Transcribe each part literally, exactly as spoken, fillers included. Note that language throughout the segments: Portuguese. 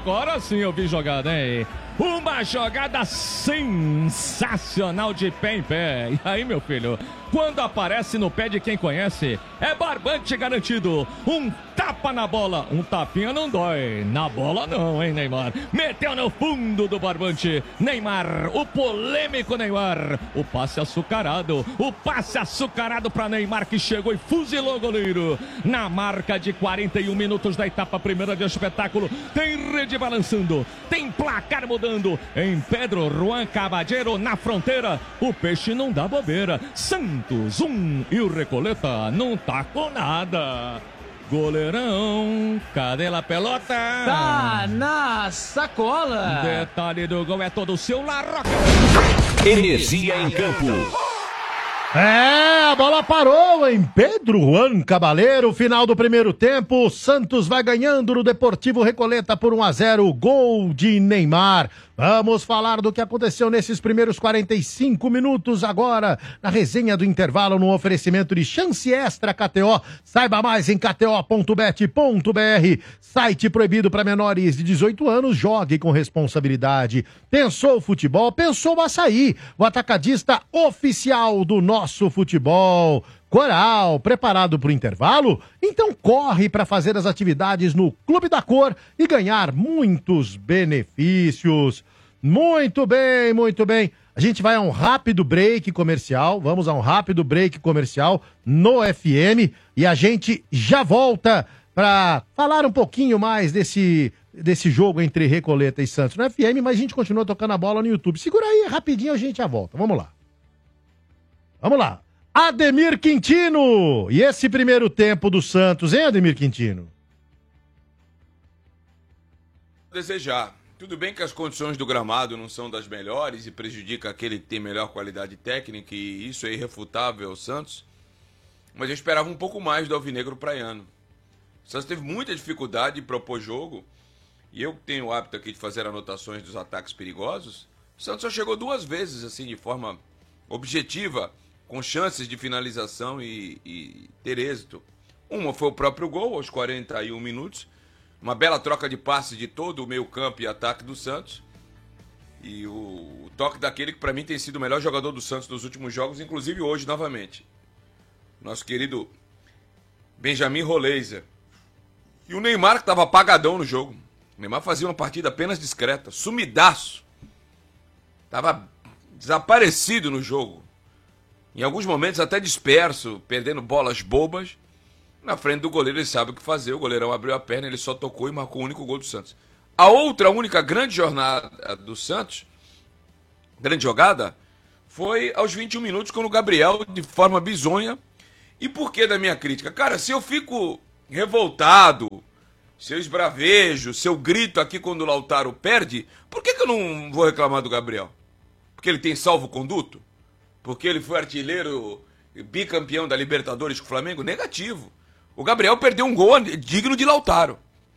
agora sim eu vi jogada, hein? Uma jogada sensacional de pé em pé. E aí, meu filho, quando aparece no pé de quem conhece, é barbante garantido. Um tapa na bola, um tapinha não dói. Na bola não, hein, Neymar? Meteu no fundo do barbante. Neymar, o polêmico Neymar. O passe açucarado, o passe açucarado para Neymar, que chegou e fuzilou o goleiro. Na marca de quarenta e um minutos da etapa primeira de espetáculo, tem rede balançando, tem placar mudando. Em Pedro Juan Caballero, na fronteira, o peixe não dá bobeira. Santos, um, e o Recoleta não tá com nada. Goleirão, cadê a pelota? Tá na sacola. Detalhe do gol é todo seu, La Roca. Energia em campo. É, a bola parou em Pedro Juan Caballero, final do primeiro tempo, o Santos vai ganhando no Deportivo Recoleta por um a zero, gol de Neymar. Vamos falar do que aconteceu nesses primeiros quarenta e cinco minutos agora, na resenha do intervalo, no oferecimento de Chance Extra K T O. Saiba mais em k t o ponto bet ponto b r. Site proibido para menores de dezoito anos, jogue com responsabilidade. Pensou futebol? Pensou o Açaí, o atacadista oficial do nosso futebol. Coral, preparado para o intervalo? Então corre para fazer as atividades no Clube da Cor e ganhar muitos benefícios. Muito bem, muito bem. A gente vai a um rápido break comercial, vamos a um rápido break comercial no F M e a gente já volta para falar um pouquinho mais desse, desse jogo entre Recoleta e Santos no F M, mas a gente continua tocando a bola no YouTube. Segura aí, rapidinho a gente já volta. Vamos lá. Vamos lá. Ademir Quintino! E esse primeiro tempo do Santos, hein, Ademir Quintino? Desejar. Tudo bem que as condições do gramado não são das melhores e prejudica aquele que tem melhor qualidade técnica, e isso é irrefutável ao Santos, mas eu esperava um pouco mais do alvinegro praiano. O Santos teve muita dificuldade de propor jogo, e eu tenho o hábito aqui de fazer anotações dos ataques perigosos. O Santos só chegou duas vezes, assim, de forma objetiva, com chances de finalização e, e ter êxito. Uma foi o próprio gol, aos quarenta e um minutos. Uma bela troca de passes de todo o meio campo e ataque do Santos. E o, o toque daquele que para mim tem sido o melhor jogador do Santos nos últimos jogos, inclusive hoje novamente. Nosso querido Benjamin Roleiser. E o Neymar, que estava apagadão no jogo. O Neymar fazia uma partida apenas discreta, sumidaço. Estava desaparecido no jogo. Em alguns momentos até disperso, perdendo bolas bobas. Na frente do goleiro ele sabe o que fazer. O goleirão abriu a perna, ele só tocou e marcou o único gol do Santos. A outra, única grande jornada do Santos, grande jogada, foi aos vinte e um minutos, quando o Gabriel, de forma bizonha. E por que da minha crítica? Cara, se eu fico revoltado, se eu esbravejo, se eu grito aqui quando o Lautaro perde, por que que eu não vou reclamar do Gabriel? Porque ele tem salvo-conduto? Porque ele foi artilheiro, bicampeão da Libertadores com o Flamengo? Negativo. O Gabriel perdeu um gol digno de Lautaro.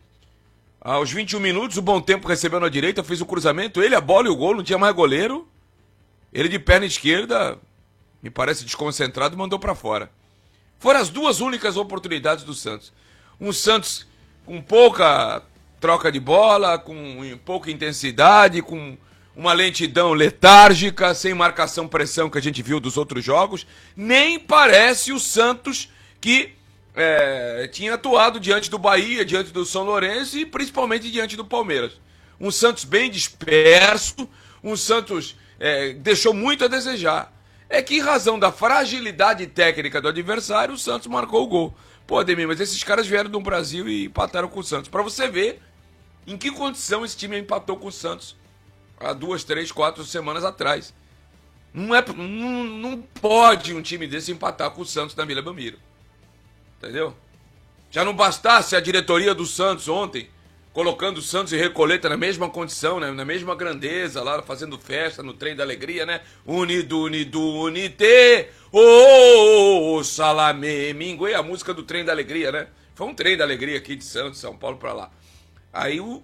Aos vinte e um minutos, o Bom Tempo recebeu na direita, fez o cruzamento, ele, a bola e o gol, não tinha mais goleiro. Ele de perna esquerda, me parece desconcentrado, mandou pra fora. Foram as duas únicas oportunidades do Santos. Um Santos com pouca troca de bola, com pouca intensidade, com uma lentidão letárgica, sem marcação-pressão que a gente viu dos outros jogos. Nem parece o Santos que é, tinha atuado diante do Bahia, diante do São Lourenço e principalmente diante do Palmeiras. Um Santos bem disperso, um Santos é, deixou muito a desejar. É que, em razão da fragilidade técnica do adversário, o Santos marcou o gol. Pô, Ademir, mas esses caras vieram do Brasil e empataram com o Santos. Pra você ver em que condição esse time empatou com o Santos há duas, três, quatro semanas atrás. Não, é, não, não pode um time desse empatar com o Santos na Vila Belmiro. Entendeu? Já não bastasse a diretoria do Santos ontem colocando o Santos e Recoleta na mesma condição, né? Na mesma grandeza, lá fazendo festa no Trem da Alegria, né? Unido, unido, unite, ô, oh, oh, salame, mingue, a música do Trem da Alegria, né? Foi um Trem da Alegria aqui de Santos, São Paulo pra lá. Aí o,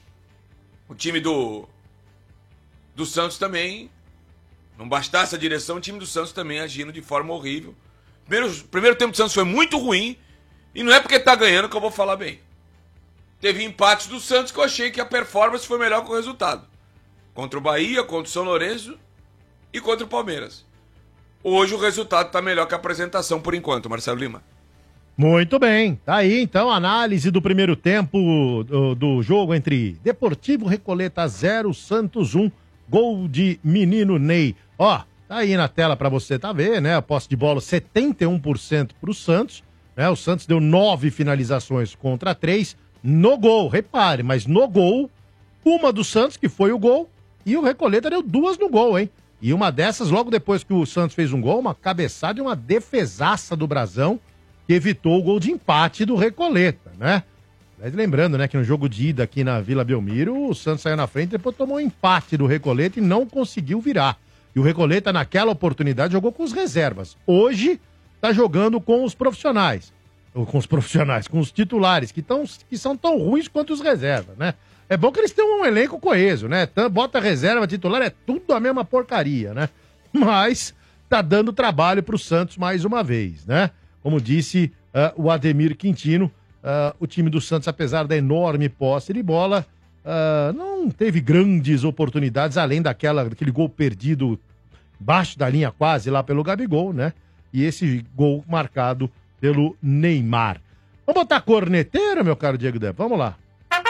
o time do, do Santos também, não bastasse a direção, o time do Santos também agindo de forma horrível. Primeiro, primeiro tempo do Santos foi muito ruim, e não é porque tá ganhando que eu vou falar bem. Teve empates do Santos que eu achei que a performance foi melhor que o resultado. Contra o Bahia, contra o São Lourenço e contra o Palmeiras. Hoje o resultado está melhor que a apresentação por enquanto, Marcelo Lima. Muito bem, tá aí então a análise do primeiro tempo do, do jogo entre Deportivo Recoleta zero, Santos um, gol de menino Ney. Ó, tá aí na tela pra você tá ver, né? A posse de bola setenta e um por cento pro Santos, né? O Santos deu nove finalizações contra três no gol, repare, mas no gol, uma do Santos, que foi o gol, e o Recoleta deu duas no gol, hein? E uma dessas, logo depois que o Santos fez um gol, uma cabeçada e uma defesaça do Brasão, que evitou o gol de empate do Recoleta, né? Mas lembrando, né, que no jogo de ida aqui na Vila Belmiro, o Santos saiu na frente, depois tomou um empate do Recoleta e não conseguiu virar. E o Recoleta, naquela oportunidade, jogou com os reservas. Hoje, tá jogando com os profissionais. Ou com os profissionais, com os titulares, que, tão, que são tão ruins quanto os reservas, né? É bom que eles tenham um elenco coeso, né? Bota reserva, titular, é tudo a mesma porcaria, né? Mas tá dando trabalho pro Santos mais uma vez, né? Como disse uh, o Ademir Quintino, uh, o time do Santos, apesar da enorme posse de bola, uh, não teve grandes oportunidades, além daquela, daquele gol perdido baixo da linha quase lá pelo Gabigol, né? E esse gol marcado pelo Neymar. Vamos botar corneteiro, meu caro Diego Depp? Vamos lá.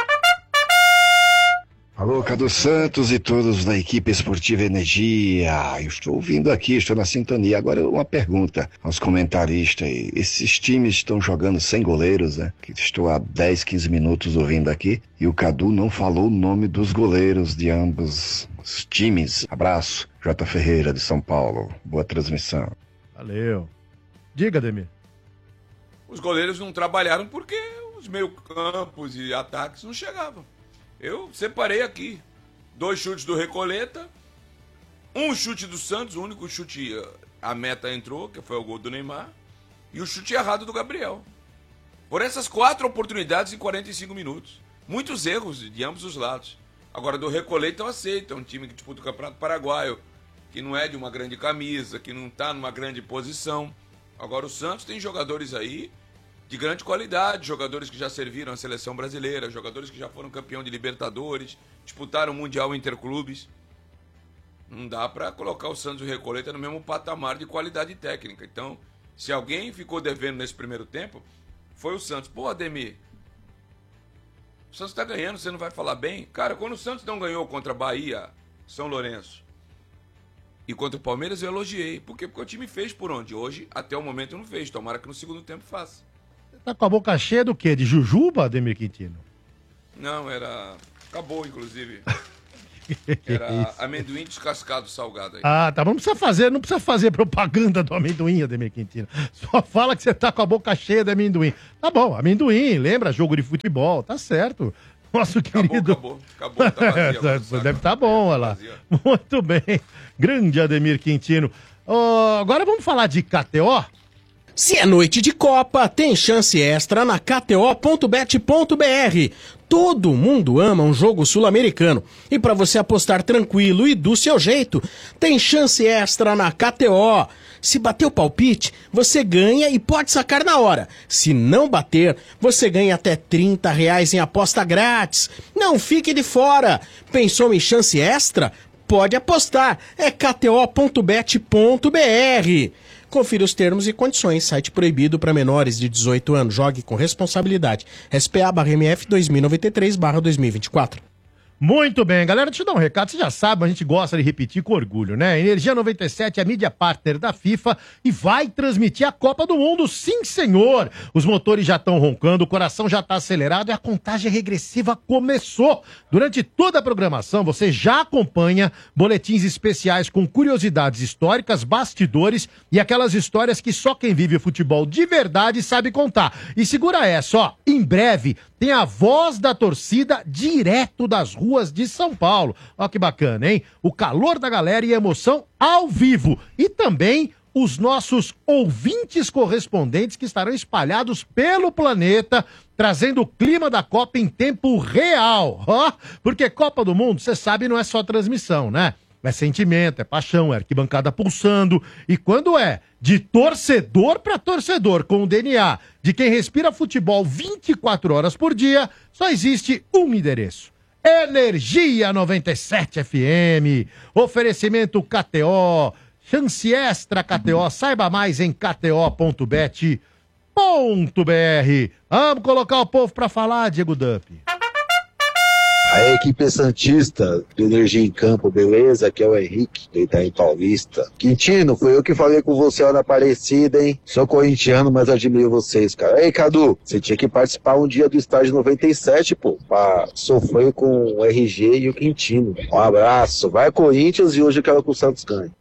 Alô, Cadu Santos e todos da equipe esportiva Energia. Eu estou ouvindo aqui, estou na sintonia. Agora uma pergunta aos comentaristas aí. Esses times estão jogando sem goleiros, né? Que estou há dez, quinze minutos ouvindo aqui e o Cadu não falou o nome dos goleiros de ambos os times. Abraço, J. Ferreira de São Paulo. Boa transmissão. Valeu. Diga, Ademir. Os goleiros não trabalharam porque os meio-campos e ataques não chegavam. Eu separei aqui dois chutes do Recoleta, um chute do Santos, o único chute, a meta entrou, que foi o gol do Neymar, e o chute errado do Gabriel. Por essas quatro oportunidades em quarenta e cinco minutos. Muitos erros de ambos os lados. Agora, do Recoleta eu aceito, é um time que disputa o Campeonato Paraguaio, que não é de uma grande camisa, que não está numa grande posição. Agora, o Santos tem jogadores aí de grande qualidade, jogadores que já serviram a seleção brasileira, jogadores que já foram campeão de Libertadores, disputaram o Mundial Interclubes. Não dá para colocar o Santos e o Recoleta no mesmo patamar de qualidade técnica. Então, se alguém ficou devendo nesse primeiro tempo, foi o Santos. Pô, Ademir, o Santos tá ganhando, você não vai falar bem? Cara, quando o Santos não ganhou contra Bahia, São Lourenço e contra o Palmeiras, eu elogiei. Por quê? Porque o time fez por onde? Hoje, até o momento, não fez. Tomara que no segundo tempo faça. Tá com a boca cheia do quê? De jujuba, Ademir Quintino? Não, era... Acabou, inclusive. Era amendoim descascado salgado aí. Ah, tá. Não precisa fazer, não precisa fazer propaganda do amendoim, Ademir Quintino. Só fala que você tá com a boca cheia de amendoim. Tá bom, amendoim, lembra? Jogo de futebol, tá certo. Nosso acabou, querido... Acabou, acabou, tá vazia, deve estar tá bom, olha lá. Muito bem. Grande Ademir Quintino. Oh, agora vamos falar de K T O? Se é noite de Copa, tem chance extra na K T O ponto bet ponto b r. Todo mundo ama um jogo sul-americano. E para você apostar tranquilo e do seu jeito, tem chance extra na K T O. Se bater o palpite, você ganha e pode sacar na hora. Se não bater, você ganha até trinta reais em aposta grátis. Não fique de fora. Pensou em chance extra? Pode apostar. É K T O ponto bet ponto b r. Confira os termos e condições. Site proibido para menores de dezoito anos. Jogue com responsabilidade. S P A barra M F dois mil e noventa e três barra dois mil e vinte e quatro. Muito bem, galera, deixa eu dar um recado, você já sabe, a gente gosta de repetir com orgulho, né? Energia noventa e sete é a mídia partner da FIFA e vai transmitir a Copa do Mundo, sim senhor! Os motores já estão roncando, o coração já está acelerado e a contagem regressiva começou. Durante toda a programação, você já acompanha boletins especiais com curiosidades históricas, bastidores e aquelas histórias que só quem vive o futebol de verdade sabe contar. E segura essa, ó, em breve tem a voz da torcida direto das ruas de São Paulo. Olha que bacana, hein? O calor da galera e a emoção ao vivo. E também os nossos ouvintes correspondentes que estarão espalhados pelo planeta, trazendo o clima da Copa em tempo real. Ó, porque Copa do Mundo, você sabe, não é só transmissão, né? É sentimento, é paixão, é arquibancada pulsando. E quando é de torcedor para torcedor, com o D N A de quem respira futebol vinte e quatro horas por dia, só existe um endereço. Energia noventa e sete F M. Oferecimento K T O. Chance extra K T O. Saiba mais em k t o ponto bet ponto b r. Vamos colocar o povo para falar, Diego Dupp. A equipe santista do Energia em Campo, beleza? Aqui é o Henrique, do Itaim Paulista. Quintino, foi eu que falei com você lá na Aparecida, hein? Sou corintiano, mas admiro vocês, cara. Ei, Cadu, você tinha que participar um dia do estádio noventa e sete, pô, pra sofrer com o R G e o Quintino. Um abraço, vai Corinthians, e hoje eu quero que o Santos ganhe.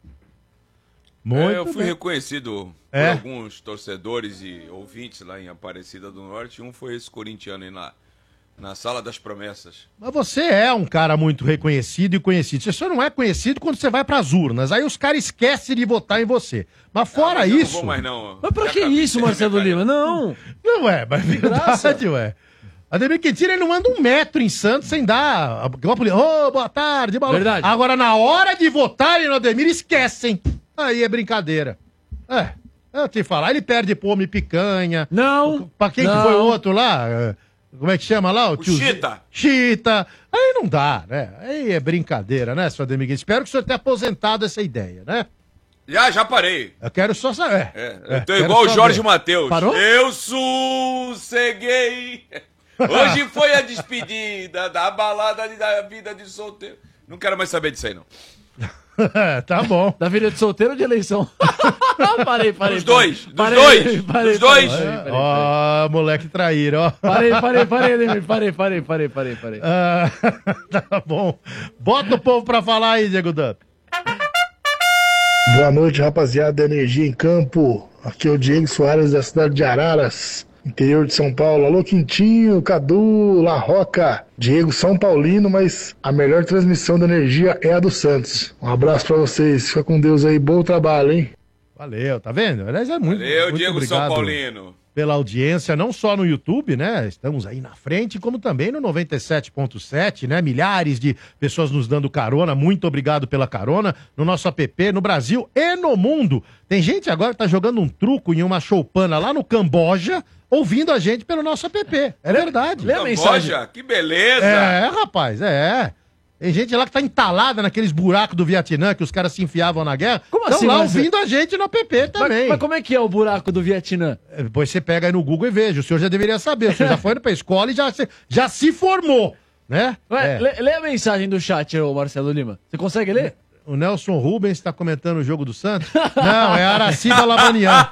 É, eu fui bem reconhecido é? por alguns torcedores e ouvintes lá em Aparecida do Norte. Um foi esse corintiano aí na... Na Sala das Promessas. Mas você é um cara muito reconhecido e conhecido. Você só não é conhecido quando você vai pras urnas. Aí os caras esquecem de votar em você. Mas fora ah, mas isso... Eu não vou mais não. Mas pra que isso, Marcelo Lima? Não. Não é, mas é verdade, ué. Ademir Quintino, ele não anda um metro em Santos sem dar... Ô, oh, boa tarde, boa... Verdade. Agora, na hora de votarem no Ademir, esquecem. Aí é brincadeira. É, eu te falar, ele perde pome picanha. Não. Pra quem não. que foi o outro lá... Como é que chama lá? O, o tio Chita. Chita. Aí não dá, né? Aí é brincadeira, né, senhor Ademir? Espero que o senhor tenha aposentado essa ideia, né? Já, já parei. Eu quero só saber. É, eu é, tô igual o Jorge Mateus. Parou? Eu sosseguei. Hoje foi a despedida da balada da vida de solteiro. Não quero mais saber disso aí, não. Tá bom. Da vida de solteiro ou de eleição? parei, parei. Dos dois, dos parei, dois, parei, dos dois. Ó, moleque traíra, ó. Parei, parei, parei, parei, parei, parei, parei, parei, parei. Ah, tá bom. Bota o povo pra falar aí, Diego Dupp. Boa noite, rapaziada da Energia em Campo. Aqui é o Diego Soares, da cidade de Araras, interior de São Paulo. Alô, Quintinho, Cadu, La Roca, Diego São Paulino, mas a melhor transmissão da Energia é a do Santos. Um abraço pra vocês, fica com Deus aí, bom trabalho, hein? Valeu, tá vendo? Aliás, é muito, Valeu, muito Diego obrigado São Paulino. Pela audiência, não só no YouTube, né? Estamos aí na frente, como também no noventa e sete ponto sete, né? Milhares de pessoas nos dando carona. Muito obrigado pela carona. No nosso app, no Brasil e no mundo. Tem gente agora que tá jogando um truco em uma choupana lá no Camboja, ouvindo a gente pelo nosso app. É verdade. Lê a mensagem. Camboja, que beleza. É, rapaz, é. Tem gente lá que tá entalada naqueles buracos do Vietnã que os caras se enfiavam na guerra. Como Tão assim, lá mas- ouvindo a gente no app também. Mas, mas como é que é o buraco do Vietnã? É, Depois você pega aí no Google e veja. O senhor já deveria saber. O senhor já foi pra escola e já se, já se formou, né? Ué, É. lê, lê a mensagem do chat, ô Marcelo Lima. Você consegue ler? O Nelson Rubens está comentando o jogo do Santos? Não, é Aracida Lavanian.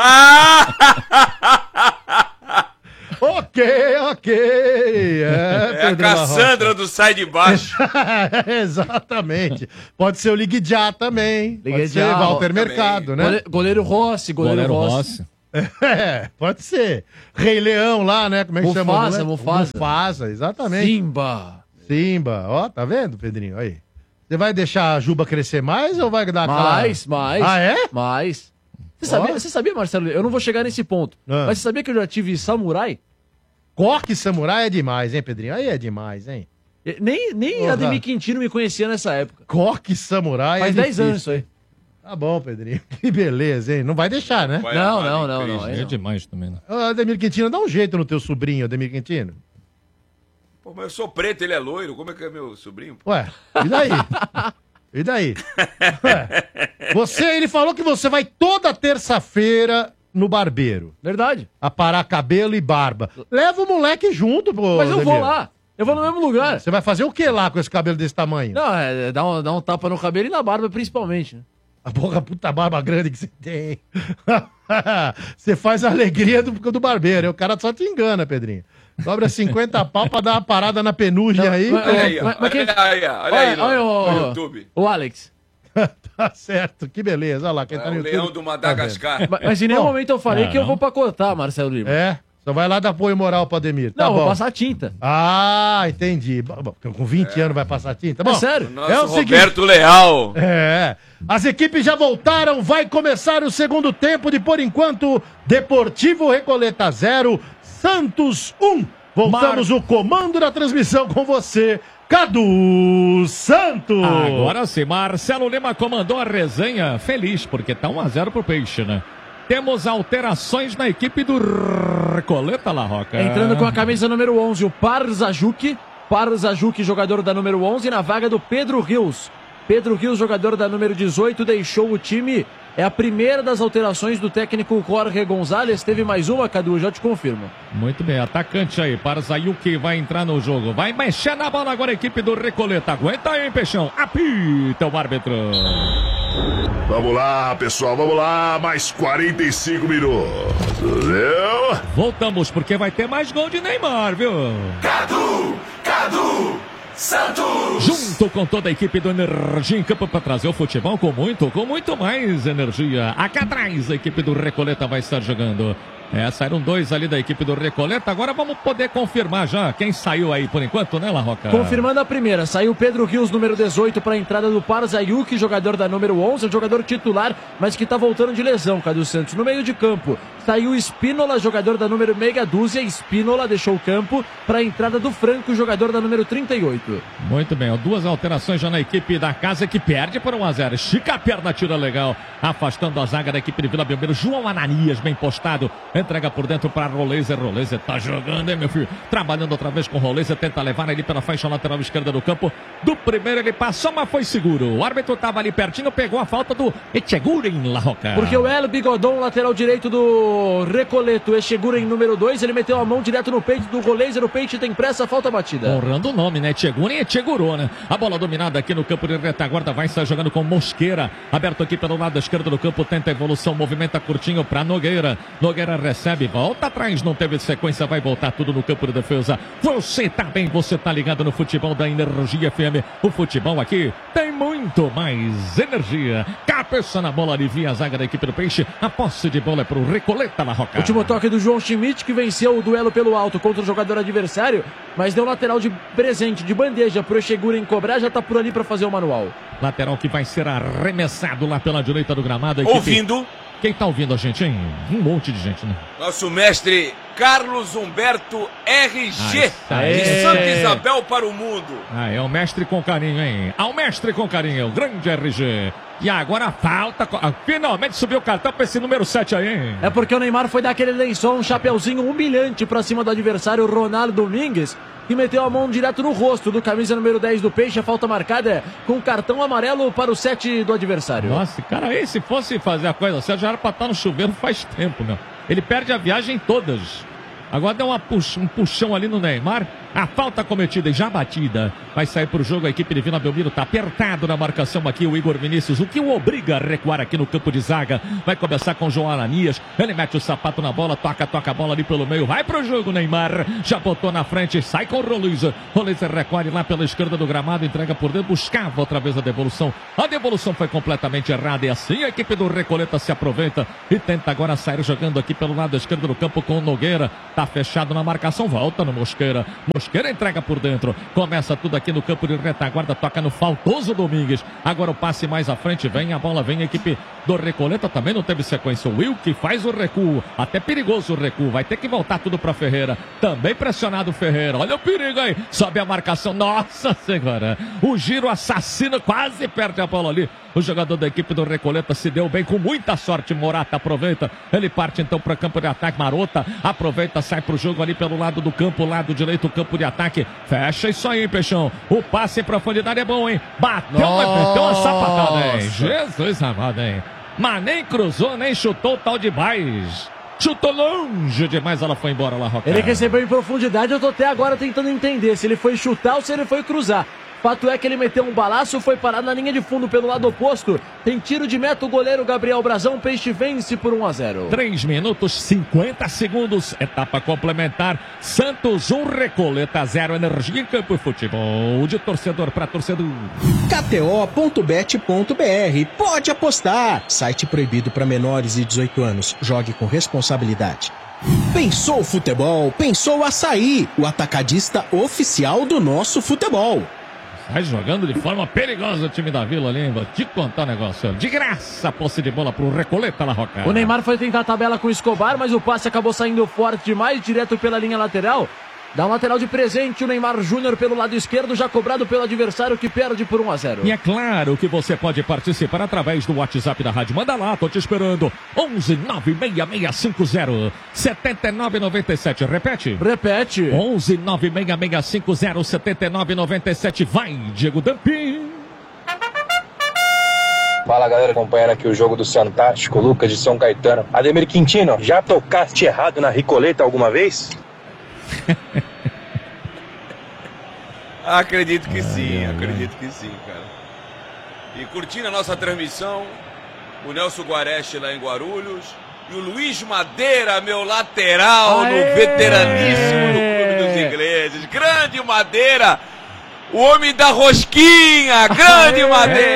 Ok, ok. É, É a Pedro La Rocha. Cassandra do Sai de Baixo. Exatamente. Pode ser o Ligue Já também. Ligue Pode ser Já, Walter também. Mercado, né? Gole- Goleiro Rossi, goleiro, Goleiro Rossi. Rossi. É, pode ser. Rei Leão lá, né? Como é que Mufasa, chama? o moleque? Mufasa. Mufasa, exatamente. Simba. Simba. Ó, tá vendo, Pedrinho? Aí. Você vai deixar a Juba crescer mais ou vai dar aquela... Mais, mais. Ah, é? Mais. Você Ó. sabia, você sabia, Marcelo? Eu não vou chegar nesse ponto. Ah. Mas você sabia que eu já tive samurai? Coque samurai é demais, hein, Pedrinho? Aí é demais, hein? E- Nem, nem Porra. Ademir Quintino me conhecia nessa época. Coque samurai Faz é dez difícil. anos isso aí. Tá bom, Pedrinho. Que beleza, hein? Não vai deixar, né? Vai Não, amar não, em não, Cristo. não, aí É não. demais também, né? Ô, Ademir Quintino, dá um jeito no teu sobrinho, Ademir Quintino. Pô, mas eu sou preto, ele é loiro. Como é que é meu sobrinho? Ué, e daí? E daí? Ué, você, ele falou que você vai toda terça-feira no barbeiro. Verdade. Aparar cabelo e barba. Leva o moleque junto, pô. Mas eu vou Ademir. lá. Eu vou no mesmo lugar. Você vai fazer o que lá com esse cabelo desse tamanho? Não, é, é dar um, dar um tapa no cabelo e na barba, principalmente. Né? A porra, puta barba grande que você tem. Você faz a alegria do, do barbeiro. O cara só te engana, Pedrinho. Cobra cinquenta pau pra dar uma parada na penugem aí. mas- Olha aí, ó. Mas- mas olha quem- aí, ó. olha aí no, olha, no o- YouTube. O Alex. Tá certo, que beleza. Olha lá, quem É tá no o YouTube. leão do Madagascar. Mas, mas em nenhum Bom, momento eu falei que eu não. vou pacotar, Marcelo Lima. É, só vai lá dar apoio moral pro Ademir. Tá Não, bom. vou passar tinta. Ah, entendi. Bom, bom, com vinte anos vai passar tinta. Bom, É sério? Nosso é o seguinte. Roberto Leal. É, as equipes já voltaram, vai começar o segundo tempo de, por enquanto, Deportivo Recoleta zero, Santos um. Voltamos o comando da transmissão com você, Cadu Santos. Agora sim, Marcelo Lima comandou a resenha feliz, porque tá um a zero pro Peixe, né? Temos alterações na equipe do Recoleta La Roca. Entrando com a camisa número onze, o Parzajuk. Parzajuk, jogador da número onze, na vaga do Pedro Rios. Pedro Rios, jogador da número dezoito, deixou o time. É a primeira das alterações do técnico Jorge Gonzalez. Teve mais uma, Cadu, já te confirmo. Muito bem, atacante aí, Parzajuk vai entrar no jogo. Vai mexer na bola agora a equipe do Recoleta. Aguenta aí, Peixão. Apita o árbitro. Vamos lá, pessoal, vamos lá. Mais quarenta e cinco minutos, viu? Voltamos, porque vai ter mais gol de Neymar, viu? Cadu! Cadu! Santos! Junto com toda a equipe do Energia em campo para trazer o futebol com muito, com muito mais energia. Aqui atrás a equipe do Recoleta vai estar jogando. É, saíram dois ali da equipe do Recoleta. Agora vamos poder confirmar já quem saiu aí por enquanto, né, La Roca? Confirmando a primeira, saiu Pedro Rios, número dezoito, para a entrada do Parzajuk, jogador da número onze, jogador titular, mas que está voltando de lesão, Cadu Santos. No meio de campo, saiu Espínola, jogador da número meia dúzia. Espínola deixou o campo para a entrada do Franco, jogador da número trinta e oito. Muito bem, ó, duas alterações já na equipe da casa, que perde por um a zero. Estica a perna, tira legal, afastando a zaga da equipe de Vila Belmiro. João Ananias, bem postado, entrega por dentro para Roleiser. Roleiser tá jogando, hein, meu filho? Trabalhando outra vez com Roleiser, tenta levar ele pela faixa lateral esquerda do campo. Do primeiro ele passou, mas foi seguro. O árbitro tava ali pertinho, pegou a falta do Echeguren, La Roca. Porque o El Bigodon, lateral direito do Recoleto, Echeguren, número dois, ele meteu a mão direto no peito do Roleiser. O Peixe tem pressa, falta batida. Honrando o nome, né? Echeguren e Echegurou, né? A bola dominada aqui no campo de retaguarda, vai estar jogando com Mosqueira. Aberto aqui pelo lado esquerdo do campo, tenta a evolução, movimenta curtinho para Nogueira. Nogueira recebe, volta atrás, não teve sequência, vai voltar tudo no campo de defesa. Você tá bem, você tá ligado no futebol da Energia F M. O futebol aqui tem muito mais energia. Cabeça na bola, alivia a zaga da equipe do Peixe. A posse de bola é pro Recoleta La Roca. Último toque do João Schmidt, que venceu o duelo pelo alto contra o jogador adversário, mas deu lateral de presente, de bandeja pro Echeguren cobrar, já tá por ali para fazer o manual. Lateral que vai ser arremessado lá pela direita do gramado. A equipe... Ouvindo. Quem tá ouvindo a gente, hein? Um monte de gente, né? Nosso mestre Carlos Humberto R G, ah, de Santa Isabel para o mundo. Ah, é o mestre com carinho, hein? Ao mestre com carinho, o grande R G. E agora falta, finalmente subiu o cartão para esse número sete aí, hein? É porque o Neymar foi dar aquele lençol, um chapeuzinho humilhante para cima do adversário, Ronaldo Domingues, que meteu a mão direto no rosto do camisa número dez do Peixe. A falta marcada é com cartão amarelo para o sete do adversário. Nossa, cara, aí se fosse fazer a coisa certa, já era para estar no chuveiro faz tempo, meu. Ele perde a viagem todas. Agora deu uma pux, um puxão ali no Neymar. A falta cometida e já batida. Vai sair pro jogo a equipe de Vila Belmiro. Tá apertado na marcação aqui o Igor Vinícius, o que o obriga a recuar aqui no campo de zaga. Vai começar com o João Ananias. Ele mete o sapato na bola, toca, toca a bola ali pelo meio. Vai pro jogo, Neymar. Já botou na frente, sai com o Roleiser. Roleiser recolhe lá pela esquerda do gramado, entrega por dentro, buscava outra vez a devolução. A devolução foi completamente errada e assim a equipe do Recoleta se aproveita e tenta agora sair jogando aqui pelo lado esquerdo do campo com o Nogueira. Tá fechado na marcação, volta no Mosqueira. Mosqueira entrega por dentro, começa tudo aqui no campo de retaguarda, toca no faltoso Domingues. Agora o passe mais à frente, vem a bola, vem a equipe do Recoleta, também não teve sequência. O Will que faz o recuo, até perigoso o recuo, vai ter que voltar tudo para Ferreira. Também pressionado o Ferreira, olha o perigo aí, sobe a marcação, nossa senhora, o giro assassino, quase perde a bola ali. O jogador da equipe do Recoleta se deu bem, com muita sorte. Morata aproveita, ele parte então para campo de ataque. Marota aproveita, sai pro jogo ali pelo lado do campo, lado direito, campo de ataque. Fecha isso aí, Peixão. O passe em profundidade é bom, hein? Bateu, mas meteu uma sapatada, hein? Jesus amado, hein? Mas nem cruzou, nem chutou o tal de Baez. Chutou longe demais, ela foi embora lá, Roca. Ele recebeu em profundidade, eu tô até agora tentando entender se ele foi chutar ou se ele foi cruzar. Fato é que ele meteu um balaço, foi parar na linha de fundo pelo lado oposto. Tem tiro de meta, o goleiro Gabriel Brazão. Peixe vence por um a zero. três minutos, cinquenta segundos. Etapa complementar. Santos um, Recoleta zero. Energia em campo, futebol de torcedor para torcedor. K T O ponto bet ponto B R. Pode apostar. Site proibido para menores de dezoito anos. Jogue com responsabilidade. Pensou futebol? Pensou Açaí, o atacadista oficial do nosso futebol. Vai jogando de forma perigosa o time da Vila ali, vou te contar um negócio. De graça, posse de bola pro Recoleta La Roca. O Neymar foi tentar a tabela com o Escobar, mas o passe acabou saindo forte demais, direto pela linha lateral. Dá um lateral de presente o Neymar Júnior pelo lado esquerdo, já cobrado pelo adversário que perde por um a zero. E é claro que você pode participar através do WhatsApp da rádio. Manda lá, tô te esperando. onze nove seis seis cinco zero sete nove nove sete. Repete. Repete. onze nove seis seis cinco zero sete nove nove sete. Vai, Diego Dampim. Fala galera, acompanhando aqui o jogo do Santástico, Lucas de São Caetano. Ademir Quintino, já tocaste errado na Ricoleta alguma vez? Acredito que sim, acredito que sim, cara. E curtindo a nossa transmissão, o Nelson Guareste lá em Guarulhos e o Luiz Madeira, meu lateral, Aê! no veteraníssimo no Clube dos Ingleses. Grande Madeira, o homem da rosquinha, grande Aê!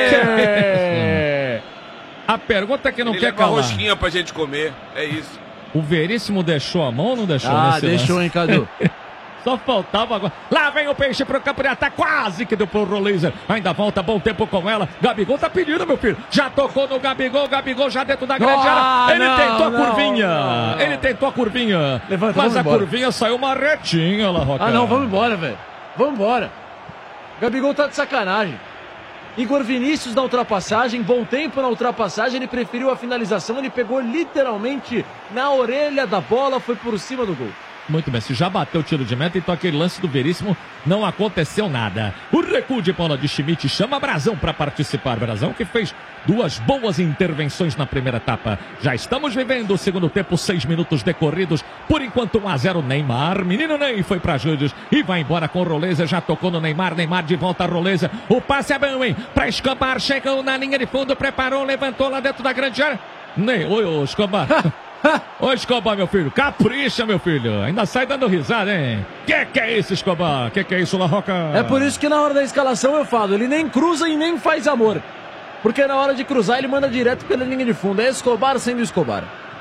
Madeira. A pergunta que não Ele quer leva calar. rosquinha pra gente comer, é isso. O Veríssimo deixou a mão ou não deixou? Ah, nesse deixou, lance? hein, Cadu? Só faltava agora. Lá vem o peixe pro campo de ataque. Quase que deu pro Rolaser. Ainda volta, bom tempo com ela. Gabigol tá pedindo, meu filho. Já tocou no Gabigol. Gabigol já dentro da grande ah, área. Ele não, tentou não, a curvinha. não. Ele tentou a curvinha. Levanta, mas a embora. curvinha saiu uma retinha lá, Roca. Ah, não, vamos embora, velho. Vamos embora. Gabigol tá de sacanagem. Igor Vinícius na ultrapassagem, bom tempo na ultrapassagem, ele preferiu a finalização, ele pegou literalmente na orelha da bola, foi por cima do gol. Muito bem, se já bateu o tiro de meta, então aquele lance do Veríssimo não aconteceu nada. O recuo de bola de Schmidt chama Brazão para participar. Brazão que fez duas boas intervenções na primeira etapa. Já estamos vivendo o segundo tempo, seis minutos decorridos. Por enquanto um a zero Neymar. Menino Ney foi para Júdios e vai embora com o Roleza. Já tocou no Neymar, Neymar de volta a Roleza. O passe é bom, hein? Para Escobar, chegou na linha de fundo, preparou, levantou lá dentro da grande área. Ney, oi, ô Escobar. Ô Escobar, meu filho, capricha, meu filho. Ainda sai dando risada, hein? Que que é isso, Escobar? Que que é isso, La Roca? É por isso que na hora da escalação eu falo, ele nem cruza e nem faz amor. Porque na hora de cruzar ele manda direto pela linha de fundo. É Escobar sendo Escobar.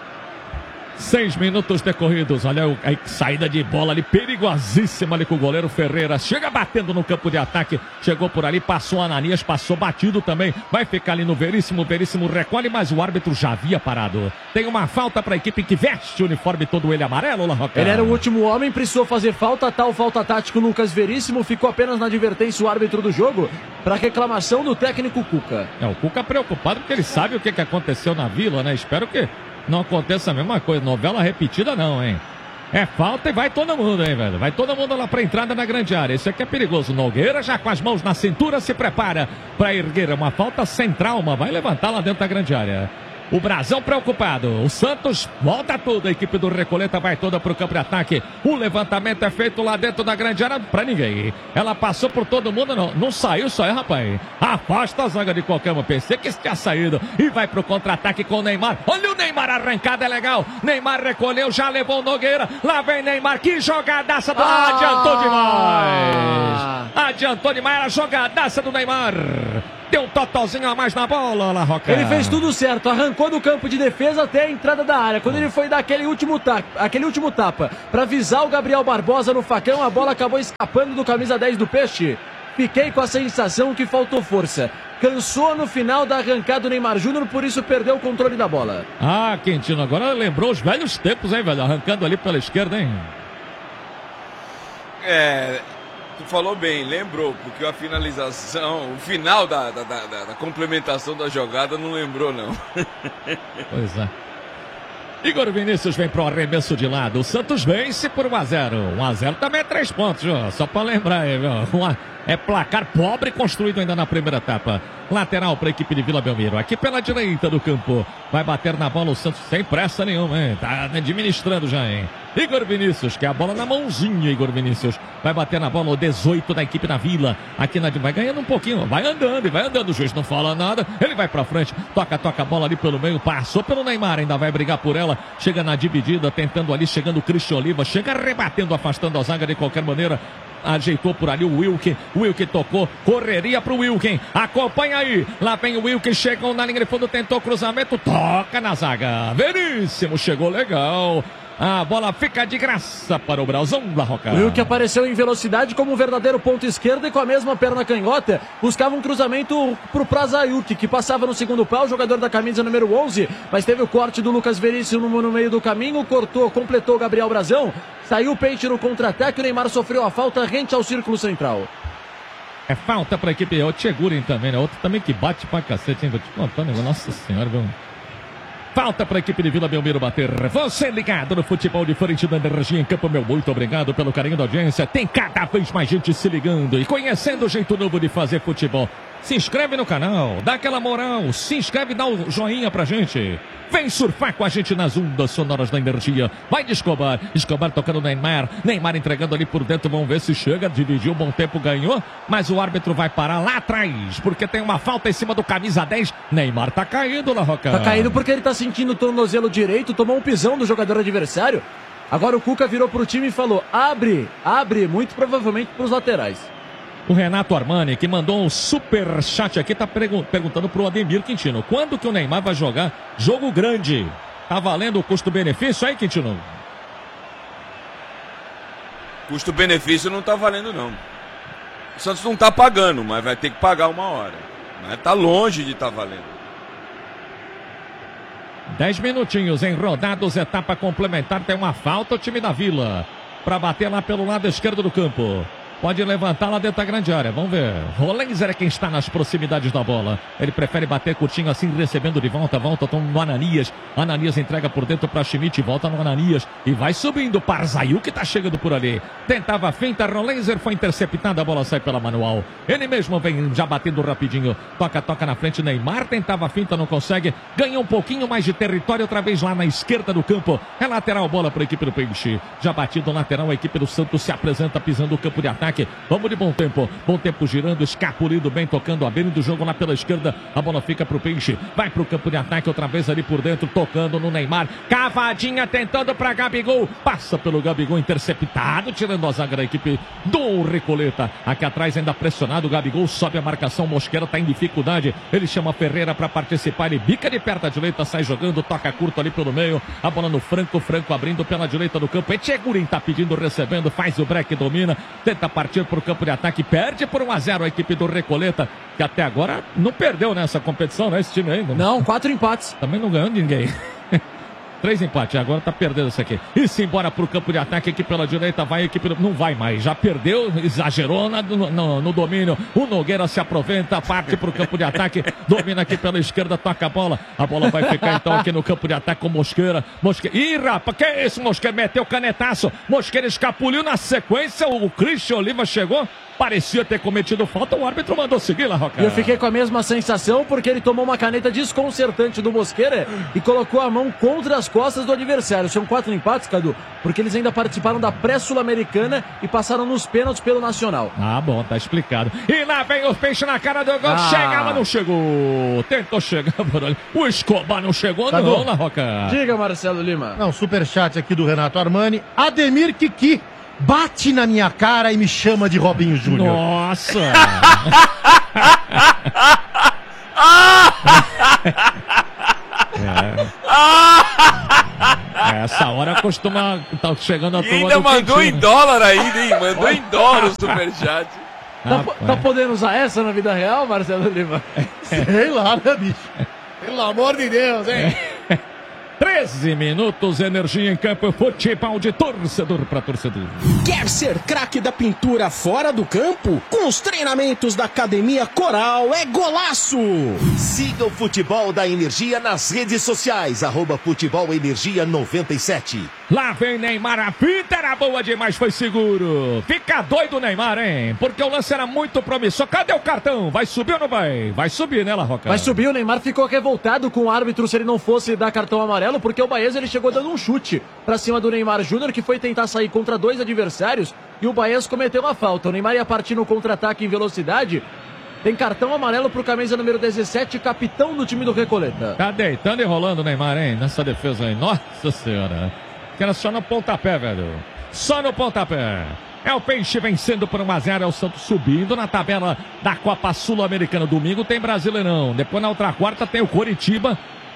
Seis minutos decorridos, olha a saída de bola ali, perigosíssima ali com o goleiro Ferreira, chega batendo no campo de ataque, chegou por ali, passou Ananias, passou batido também, vai ficar ali no Veríssimo, Veríssimo recolhe, mas o árbitro já havia parado. Tem uma falta para a equipe que veste o uniforme todo ele amarelo, La Roca. Ele era o último homem, precisou fazer falta, tal falta tático Lucas Veríssimo, ficou apenas na advertência o árbitro do jogo, para reclamação do técnico Cuca. É, o Cuca preocupado porque ele sabe o que, que aconteceu na Vila, né, espero que não aconteça a mesma coisa, novela repetida não, hein? É falta e vai todo mundo, hein, velho? Vai todo mundo lá pra entrada na grande área. Isso aqui é perigoso. Nogueira já com as mãos na cintura se prepara pra erguer uma falta sem trauma. Vai levantar lá dentro da grande área. O Brazão preocupado. O Santos volta tudo. A equipe do Recoleta vai toda pro campo de ataque. O levantamento é feito lá dentro da grande área pra ninguém. Ela passou por todo mundo. Não, não saiu só, é, rapaz? Afasta a zaga de qualquer um. Pensei que isso tinha saído. E vai pro contra-ataque com o Neymar. Olha o Neymar, arrancada é legal. Neymar recolheu, já levou o Nogueira. Lá vem Neymar. Que jogadaça do... Ah, adiantou demais. Adiantou demais a jogadaça do Neymar. Deu um totalzinho a mais na bola, La Roca. Ele fez tudo certo, arrancou do campo de defesa até a entrada da área. Quando ele foi dar aquele último tapa, aquele último tapa para avisar o Gabriel Barbosa no facão, a bola acabou escapando do camisa dez do Peixe. Fiquei com a sensação que faltou força. Cansou no final da arrancada do Neymar Júnior, por isso perdeu o controle da bola. Ah, Quintino, agora lembrou os velhos tempos, hein, velho? Arrancando ali pela esquerda, hein? É... Tu falou bem, lembrou, porque a finalização, o final da, da, da, da complementação da jogada não lembrou, não. Pois é. Igor Vinícius vem pro arremesso de lado. O Santos vence por um a zero. um a zero também é três pontos, viu? Só pra lembrar aí, viu? É placar pobre construído ainda na primeira etapa. Lateral para a equipe de Vila Belmiro. Aqui pela direita do campo. Vai bater na bola o Santos sem pressa nenhuma, hein? Tá administrando já, hein? Igor Vinícius, que é a bola na mãozinha, Igor Vinícius. Vai bater na bola o dezoito da equipe da Vila. Aqui na... Vai ganhando um pouquinho. Vai andando, vai andando. O juiz não fala nada. Ele vai pra frente. Toca, toca a bola ali pelo meio. Passou pelo Neymar. Ainda vai brigar por ela. Chega na dividida, tentando ali. Chegando o Cristian Oliva. Chega rebatendo, afastando a zaga de qualquer maneira. Ajeitou por ali o Wilken. Wilken tocou. Correria pro Wilken. Acompanha aí. Lá vem o Wilken. Chegou na linha de fundo. Tentou cruzamento. Toca na zaga. Veríssimo. Chegou legal. A bola fica de graça para o Brauzão da Roca. O que apareceu em velocidade como um verdadeiro ponto esquerdo e com a mesma perna canhota, buscava um cruzamento pro Prazaiuk, que passava no segundo pau, jogador da camisa número onze, mas teve o corte do Lucas Veríssimo no, no meio do caminho, cortou, completou o Gabriel Brazão, saiu o Peixe no contra-ataque, o Neymar sofreu a falta rente ao círculo central. É falta para a equipe, o Tchegurin também, né? Outro também que bate pra cacete, ainda te contando, nossa senhora, viu? Falta para a equipe de Vila Belmiro bater. Você ligado no futebol diferente da Energia em Campo, meu muito obrigado pelo carinho da audiência. Tem cada vez mais gente se ligando e conhecendo o jeito novo de fazer futebol. Se inscreve no canal, dá aquela moral, se inscreve e dá o joinha pra gente. Vem surfar com a gente nas ondas sonoras da Energia. Vai de Escobar, Escobar tocando Neymar, Neymar entregando ali por dentro, vamos ver se chega, dividiu, bom tempo, ganhou, mas o árbitro vai parar lá atrás, porque tem uma falta em cima do camisa dez, Neymar tá caindo lá, Roca. Tá caindo porque ele tá sentindo o tornozelo direito, tomou um pisão do jogador adversário, agora o Cuca virou pro time e falou, abre, abre, muito provavelmente pros laterais. O Renato Armani, que mandou um super chat aqui, tá perguntando pro Ademir Quintino, quando que o Neymar vai jogar jogo grande? Tá valendo o custo-benefício aí, Quintino? Custo-benefício não tá valendo, não. O Santos não tá pagando, mas vai ter que pagar uma hora. Mas tá longe de tá valendo. Dez minutinhos em rodados, etapa complementar, tem uma falta o time da Vila, para bater lá pelo lado esquerdo do campo. Pode levantar lá dentro da grande área, vamos ver. Rolenzer é quem está nas proximidades da bola. Ele prefere bater curtinho assim, recebendo de volta. Volta no Ananias. Ananias entrega por dentro para Schmidt, volta no Ananias. E vai subindo. Parzaiu que está chegando por ali. Tentava a finta, Rolenzer foi interceptada. A bola sai pela manual. Ele mesmo vem já batendo rapidinho. Toca, toca na frente. Neymar tentava a finta, não consegue. Ganha um pouquinho mais de território outra vez lá na esquerda do campo. É lateral, bola para a equipe do Peixe. Já batido lateral, a equipe do Santos se apresenta pisando o campo de ataque. Vamos de bom tempo, bom tempo girando, escapulido bem, tocando, abrindo o jogo lá pela esquerda, a bola fica pro Peixe, vai pro campo de ataque outra vez ali por dentro, tocando no Neymar, cavadinha tentando pra Gabigol, passa pelo Gabigol, interceptado, tirando a zaga da equipe do Recoleta, aqui atrás ainda pressionado, o Gabigol sobe a marcação, Mosquera tá em dificuldade, ele chama Ferreira pra participar, ele bica de perto à direita, sai jogando, toca curto ali pelo meio, a bola no Franco, Franco abrindo pela direita do campo, Etchegurin tá pedindo, recebendo, faz o break, domina, tenta partir para o campo de ataque, perde por um a zero a equipe do Recoleta, que até agora não perdeu nessa competição, né? Esse time ainda. Não, quatro empates. Também não ganhou ninguém. Três empates, agora tá perdendo isso aqui. E se embora pro campo de ataque, aqui pela direita vai a equipe, do... não vai mais, já perdeu, exagerou na, no, no, no domínio. O Nogueira se aproveita, parte pro campo de ataque, domina aqui pela esquerda, toca a bola. A bola vai ficar então aqui no campo de ataque com Mosqueira. Mosqueira. Ih, rapaz, que é isso? Mosqueira meteu canetaço. Mosqueira escapuliu na sequência, o Christian Oliva chegou. Parecia ter cometido falta, o árbitro mandou seguir lá, Roca. Eu fiquei com a mesma sensação porque ele tomou uma caneta desconcertante do Mosqueira e colocou a mão contra as costas do adversário. São quatro empates, Cadu, porque eles ainda participaram da pré-sul-americana e passaram nos pênaltis pelo Nacional. Ah, bom, tá explicado. E lá vem o Peixe na cara do gol, ah. chega, mas não chegou. Tentou chegar por ali. O Escobar não chegou, Cadu. Não, lá, Roca. Diga, Marcelo Lima. Não, superchat aqui do Renato Armani. Ademir Kiki bate na minha cara e me chama de Robinho Júnior. Nossa! é. Essa hora costuma estar tá chegando a turma. E ainda mandou Quintino. Em dólar ainda, hein? Mandou em dólar o superchat. Tá, tá podendo usar essa na vida real, Marcelo Lima? Sei lá, né, bicho? Pelo amor de Deus, hein? É. treze minutos, Energia em Campo, futebol de torcedor para torcedor. Quer ser craque da pintura fora do campo? Com os treinamentos da Academia Coral é golaço! Siga o Futebol da Energia nas redes sociais, arroba Futebol Energia noventa e sete. Lá vem Neymar, a fita era boa demais, foi seguro. Fica doido o Neymar, hein? Porque o lance era muito promissor. Cadê o cartão? Vai subir ou não vai? Vai subir, né, La Roca? Vai subir, o Neymar ficou revoltado com o árbitro se ele não fosse dar cartão amarelo, porque o Baez ele chegou dando um chute pra cima do Neymar Júnior, que foi tentar sair contra dois adversários, e o Baez cometeu uma falta. O Neymar ia partir no contra-ataque em velocidade. Tem cartão amarelo pro camisa número dezessete, capitão do time do Recoleta. Tá deitando e rolando o Neymar, hein? Nessa defesa aí. Nossa Senhora. Que era só no pontapé, velho. Só no pontapé. É o Peixe vencendo por um a zero. É o Santos subindo na tabela da Copa Sul-Americana. Domingo tem Brasileirão. Depois na outra quarta tem o Coritiba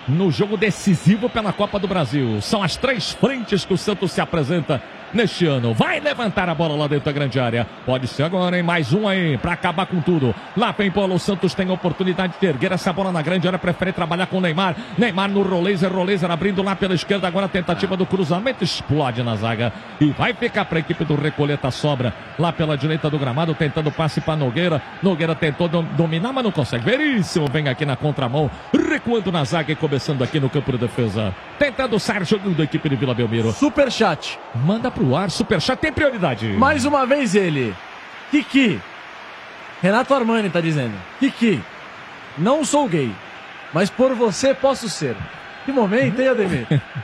no jogo decisivo pela Copa do Brasil. São as três frentes que o Santos se apresenta neste ano. Vai levantar a bola lá dentro da grande área. Pode ser agora, hein? Mais um aí, pra acabar com tudo. Lá vem bola, o Santos tem a oportunidade de erguer essa bola na grande área. Prefere trabalhar com o Neymar. Neymar no Roleiser, Roleiser abrindo lá pela esquerda. Agora a tentativa do cruzamento, explode na zaga. E vai ficar pra equipe do Recoleta, sobra lá pela direita do gramado, tentando passe pra Nogueira. Nogueira tentou dom dominar, mas não consegue. Veríssimo, vem aqui na contramão, recuando na zaga e começando aqui no campo de defesa. Tentando sair jogando a equipe de Vila Belmiro. Superchat. Manda pro ar, Superchat tem prioridade. Mais uma vez ele. Kiki. Renato Armani tá dizendo. Kiki, não sou gay, mas por você posso ser. Que momento, hein, Ademir?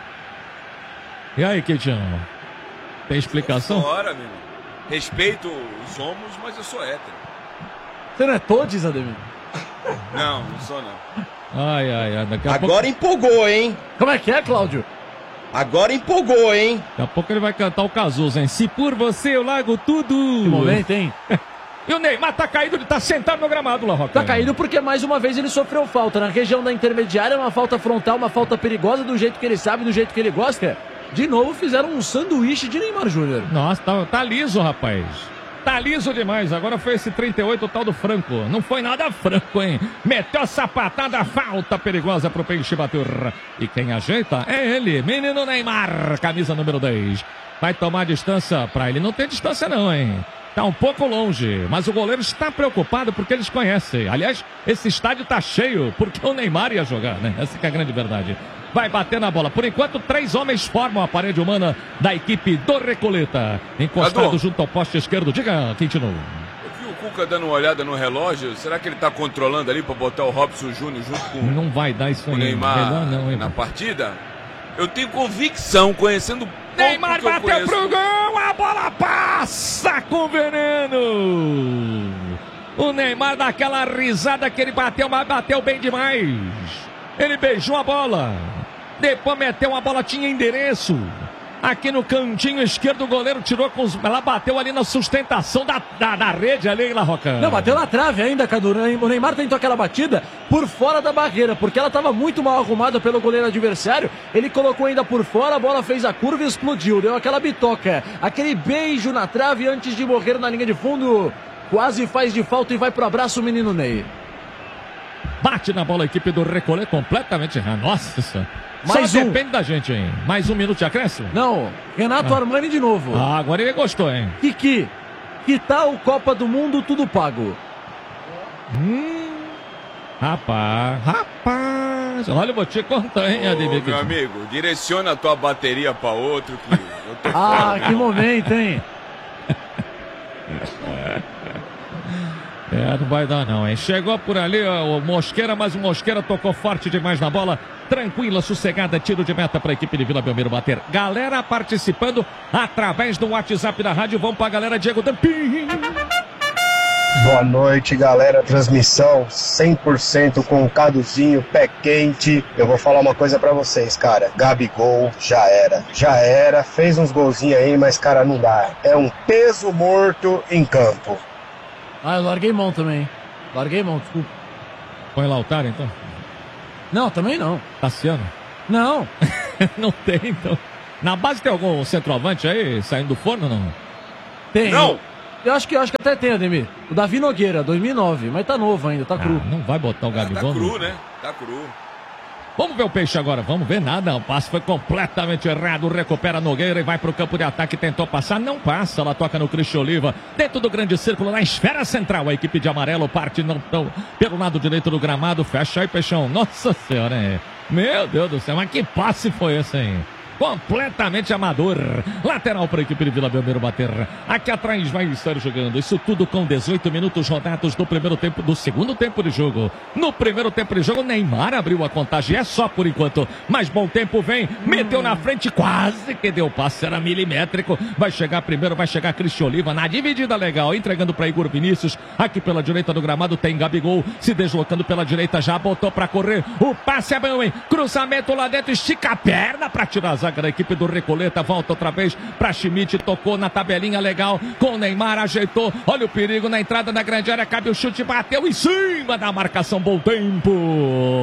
E aí, Queijão? Tem explicação? Hora, meu. Respeito os homens, mas eu sou hétero. Você não é todes, Ademir? Não, não sou não. Ai, ai, ai. Daqui a Agora pouco... empolgou, hein? Como é que é, Cláudio? Agora empolgou, hein? Daqui a pouco ele vai cantar o Cazuza, hein? Se por você eu largo tudo. Que momento, hein? E o Neymar tá caído, ele tá sentado no gramado lá, Roca. Tá caído porque mais uma vez ele sofreu falta. Na região da intermediária, uma falta frontal, uma falta perigosa, do jeito que ele sabe, do jeito que ele gosta. De novo fizeram um sanduíche de Neymar Júnior. Nossa, tá, tá liso, rapaz. Tá liso demais. Agora foi esse trinta e oito, o tal do Franco. Não foi nada franco, hein? Meteu a sapatada, falta perigosa pro Peixe bater. E quem ajeita é ele, menino Neymar, camisa número dez. Vai tomar distância pra ele. Não tem distância não, hein? Tá um pouco longe, mas o goleiro está preocupado porque eles conhecem. Aliás, esse estádio tá cheio porque o Neymar ia jogar, né? Essa que é a grande verdade. Vai bater na bola. Por enquanto, três homens formam a parede humana da equipe do Recoleta. Encostado Adu. junto ao poste esquerdo. Diga, Quintino. Eu vi o Cuca dando uma olhada no relógio. Será que ele tá controlando ali para botar o Robson Júnior junto com não vai dar isso o aí. Neymar não, hein, na partida? Eu tenho convicção, conhecendo Neymar bateu conheço... pro gol, a bola passa com veneno. O Neymar dá aquela risada que ele bateu, mas bateu bem demais. Ele beijou a bola. Depois meteu uma bola, tinha endereço. Aqui no cantinho esquerdo, o goleiro tirou com os... Ela bateu ali na sustentação da, da, da rede ali, La Roca. Não, bateu na trave ainda, Cadu. O Neymar tentou aquela batida por fora da barreira, porque ela estava muito mal arrumada pelo goleiro adversário. Ele colocou ainda por fora, a bola fez a curva e explodiu. Deu aquela bitoca, aquele beijo na trave antes de morrer na linha de fundo. Quase faz de falta e vai pro abraço o menino Ney. Bate na bola a equipe do Recoleta completamente errado. Nossa senhora. Mais Só um. depende da gente, hein? Mais um minuto de acréscimo? Não, Renato ah. Armani de novo. Ah, agora ele gostou, hein? Kiki, que tal Copa do Mundo tudo pago? Hum, rapaz, rapaz. Olha, eu vou te contar, hein, Ademir? Meu amigo, direciona a tua bateria pra outro que eu tô Ah, fora, que momento, hein? É, não vai dar não, hein? Chegou por ali ó, o Mosqueira, mas o Mosqueira tocou forte demais na bola. Tranquila, sossegada, tiro de meta para a equipe de Vila Belmiro bater. Galera participando através do WhatsApp da rádio. Vamos para a galera, Diego Dampim. Boa noite, galera. Transmissão cem por cento com o Caduzinho, pé quente. Eu vou falar uma coisa pra vocês, cara. Gabigol já era. Já era. Fez uns golzinhos aí, mas, cara, não dá. É um peso morto em campo. Ah, eu larguei mão também. Larguei mão, desculpa. Põe Lautaro, então? Não, também não. Tassiano? Não. Não tem, então. Na base tem algum centroavante aí, saindo do forno, não? Tem. Não! Eu acho que, eu acho que até tem, Ademir. O Davi Nogueira, dois mil e nove, mas tá novo ainda, tá cru. Ah, não vai botar o Gabigol? Ah, tá cru, né? Tá cru. Vamos ver o Peixe agora, vamos ver nada. O passe foi completamente errado. Recupera Nogueira e vai pro campo de ataque. Tentou passar, não passa. Ela toca no Cristian Oliva. Dentro do grande círculo, na esfera central. A equipe de amarelo parte não tão pelo lado direito do gramado. Fecha aí, Peixão. Nossa senhora, hein? Meu Deus do céu, mas que passe foi esse, hein? Completamente amador. Lateral para a equipe de Vila Belmiro bater. Aqui atrás vai estar jogando. Isso tudo com dezoito minutos rodados do primeiro tempo, do segundo tempo de jogo. No primeiro tempo de jogo, Neymar abriu a contagem. É só por enquanto. Mas bom tempo vem. Meteu na frente, quase que deu passe. Era milimétrico. Vai chegar primeiro, vai chegar Cristian Oliva na dividida legal. Entregando para Igor Vinícius. Aqui pela direita do gramado tem Gabigol. Se deslocando pela direita, já botou para correr. O passe é bom, hein? Cruzamento lá dentro. Estica a perna para tirar as zaga da equipe do Recoleta, volta outra vez para Schmidt, tocou na tabelinha legal com o Neymar, ajeitou, olha o perigo na entrada da grande área, cabe o chute, bateu em cima da marcação, bom tempo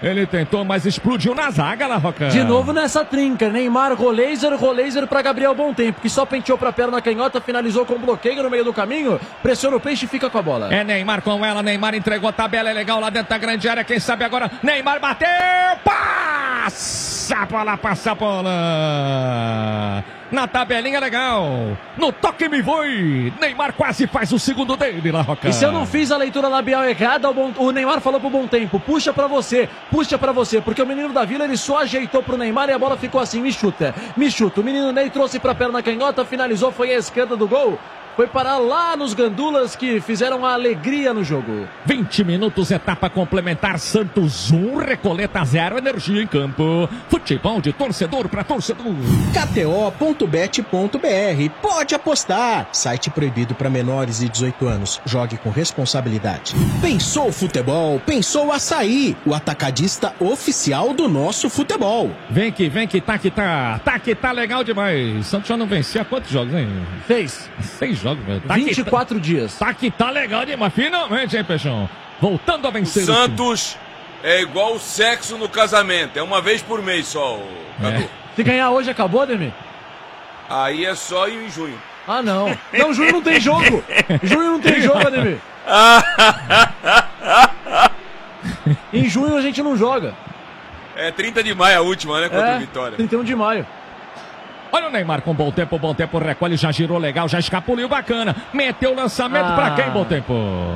Ele tentou, mas explodiu na zaga lá, Roca. De novo nessa trinca, Neymar, Roleiser, Roleiser pra Gabriel Bontempo, que só penteou pra perna canhota, finalizou com bloqueio no meio do caminho, pressiona o Peixe e fica com a bola. É Neymar com ela, Neymar entregou a tabela, é legal lá dentro da grande área, quem sabe agora, Neymar bateu, passa a bola, passa a bola. Na tabelinha legal, no toque me foi, Neymar quase faz o segundo dele lá, Roca. E se eu não fiz a leitura labial errada, o, bom, o Neymar falou pro Bontempo, puxa pra você, puxa pra você, porque o menino da Vila, ele só ajeitou pro Neymar e a bola ficou assim, me chuta, me chuta. O menino Ney trouxe pra perna canhota, finalizou, foi a esquerda do gol. Foi parar lá nos gandulas que fizeram a alegria no jogo. vinte minutos, etapa complementar. Santos um, Recoleta zero, Energia em campo. Futebol de torcedor para torcedor. K T O ponto bet ponto B R. Pode apostar. Site proibido para menores de dezoito anos. Jogue com responsabilidade. Pensou futebol? Pensou Açaí. O atacadista oficial do nosso futebol. Vem que vem que tá que tá. Tá que tá legal demais. Santos já não vencia há quantos jogos, hein? Seis. Seis jogos, velho. Tá vinte e quatro tá, dias. Tá que tá legal demais. Finalmente, hein, Peixão? Voltando a vencer. O Santos é igual o sexo no casamento. É uma vez por mês só, o Cadu. É. Se ganhar hoje, acabou, Ademir? Aí é só em junho. Ah, não. Não, junho não tem jogo. Junho não tem jogo, Ademir. Em junho a gente não joga. É trinta de maio a última, né? Contra é, o Vitória. trinta e um de maio. Olha o Neymar com bom tempo, bom tempo, recolhe, já girou legal, já escapuliu bacana. Meteu o lançamento ah. pra quem, bom tempo?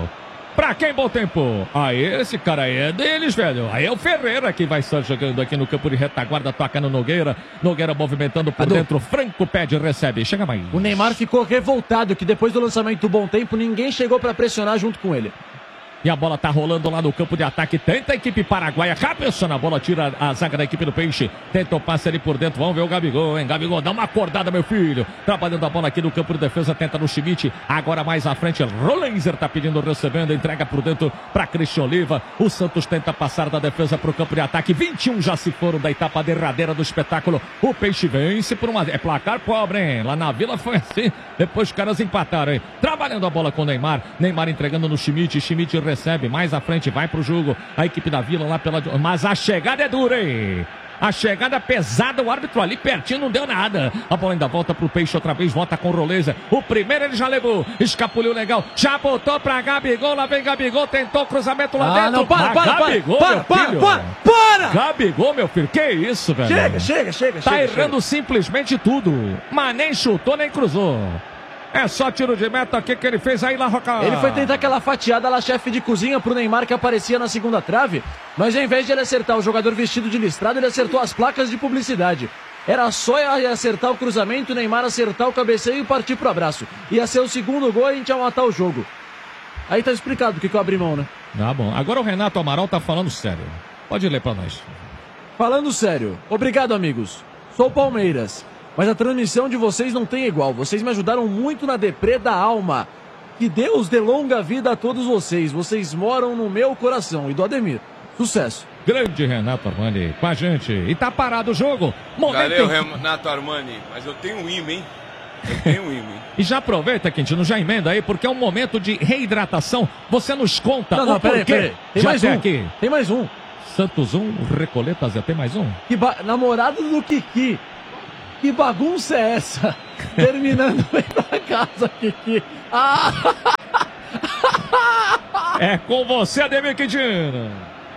Pra quem, bom tempo? Aí, esse cara aí é deles, velho. Aí é o Ferreira que vai estar jogando aqui no campo de retaguarda, toca no Nogueira. Nogueira movimentando por Adu. dentro, Franco pede, recebe, chega mais. O Neymar ficou revoltado que depois do lançamento do bom tempo, ninguém chegou pra pressionar junto com ele. E a bola tá rolando lá no campo de ataque. Tenta a equipe paraguaia. Cabeça na bola. Tira a zaga da equipe do Peixe. Tenta o passe ali por dentro. Vamos ver o Gabigol, hein? Gabigol, dá uma acordada, meu filho. Trabalhando a bola aqui no campo de defesa. Tenta no Schmidt. Agora mais à frente. Rolenzer tá pedindo, recebendo. Entrega por dentro para Cristian Oliva. O Santos tenta passar da defesa pro campo de ataque. vinte e um já se foram da etapa derradeira do espetáculo. O Peixe vence por uma... É placar pobre, hein? Lá na Vila foi assim. Depois os caras empataram, hein? Trabalhando a bola com o Neymar. Neymar entregando no Schmidt. Schmidt recebe mais à frente, vai pro jogo a equipe da Vila lá pela... Mas a chegada é dura, hein? A chegada pesada, o árbitro ali pertinho não deu nada. A bola ainda volta pro Peixe outra vez, volta com o Roleza. O primeiro ele já levou, escapuliu legal, já botou pra Gabigol, lá vem Gabigol, tentou cruzamento lá ah, dentro. Não, para, para, Gabigol, para, para, para, para, para! Gabigol, meu filho, que isso, velho? Chega, chega, chega. Tá chega, errando chega. simplesmente tudo, mas nem chutou, nem cruzou. É só tiro de meta aqui que ele fez aí lá, Roca. Ele foi tentar aquela fatiada lá, chefe de cozinha, pro Neymar que aparecia na segunda trave. Mas ao invés de ele acertar o jogador vestido de listrado, ele acertou as placas de publicidade. Era só acertar o cruzamento, o Neymar acertar o cabeceio e partir pro abraço. Ia ser o segundo gol e a gente ia matar o jogo. Aí tá explicado o que, que eu abri mão, né? Tá bom. Agora o Renato Amaral tá falando sério. Pode ler pra nós. Falando sério. Obrigado, amigos. Sou o Palmeiras. Mas a transmissão de vocês não tem igual. Vocês me ajudaram muito na deprê da alma. Que Deus dê longa vida a todos vocês. Vocês moram no meu coração. E do Ademir. Sucesso. Grande Renato Armani com a gente. E tá parado o jogo. Momento Valeu, em... Renato Armani. Mas eu tenho um imã, hein? Eu tenho um imã. E já aproveita, Quintino, já emenda aí, porque é um momento de reidratação. Você nos conta não, não, o peraí, porquê. Peraí. Tem já mais tem um. Aqui. Tem mais um. Santos um, Recoleta Zé. Tem mais um? Que ba... Namorado do Kiki. Que bagunça é essa? Terminando bem pra casa, Kiki. Ah! É com você, Ademir Quintino.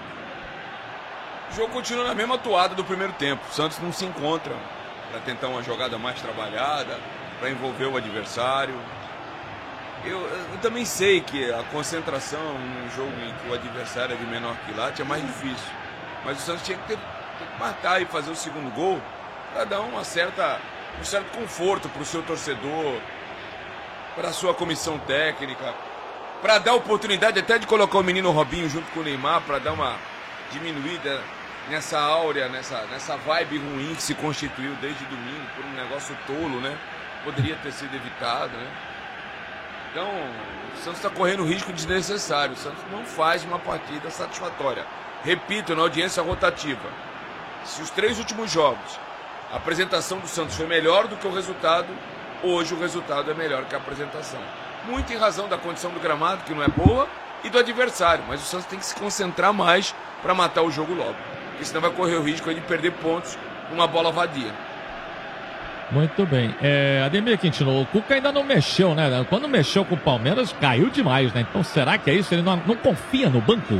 O jogo continua na mesma toada do primeiro tempo. O Santos não se encontra para tentar uma jogada mais trabalhada, para envolver o adversário. Eu, eu também sei que a concentração num jogo em que o adversário é de menor quilate é mais difícil. Mas o Santos tinha que, ter, tinha que matar e fazer o segundo gol para dar uma certa, um certo conforto para o seu torcedor, para a sua comissão técnica, para dar oportunidade até de colocar o menino Robinho junto com o Neymar, para dar uma diminuída nessa áurea, nessa, nessa vibe ruim que se constituiu desde domingo por um negócio tolo, né? Poderia ter sido evitado, né? Então, o Santos está correndo risco desnecessário. O Santos não faz uma partida satisfatória. Repito, na audiência rotativa, se os três últimos jogos a apresentação do Santos foi melhor do que o resultado, hoje o resultado é melhor que a apresentação. Muito em razão da condição do gramado, que não é boa, e do adversário. Mas o Santos tem que se concentrar mais para matar o jogo logo. Porque senão vai correr o risco de perder pontos numa bola vadia. Muito bem. É, Ademir Quintino, o Cuca ainda não mexeu, né? Quando mexeu com o Palmeiras, caiu demais, né? Então será que é isso? Ele não, não confia no banco?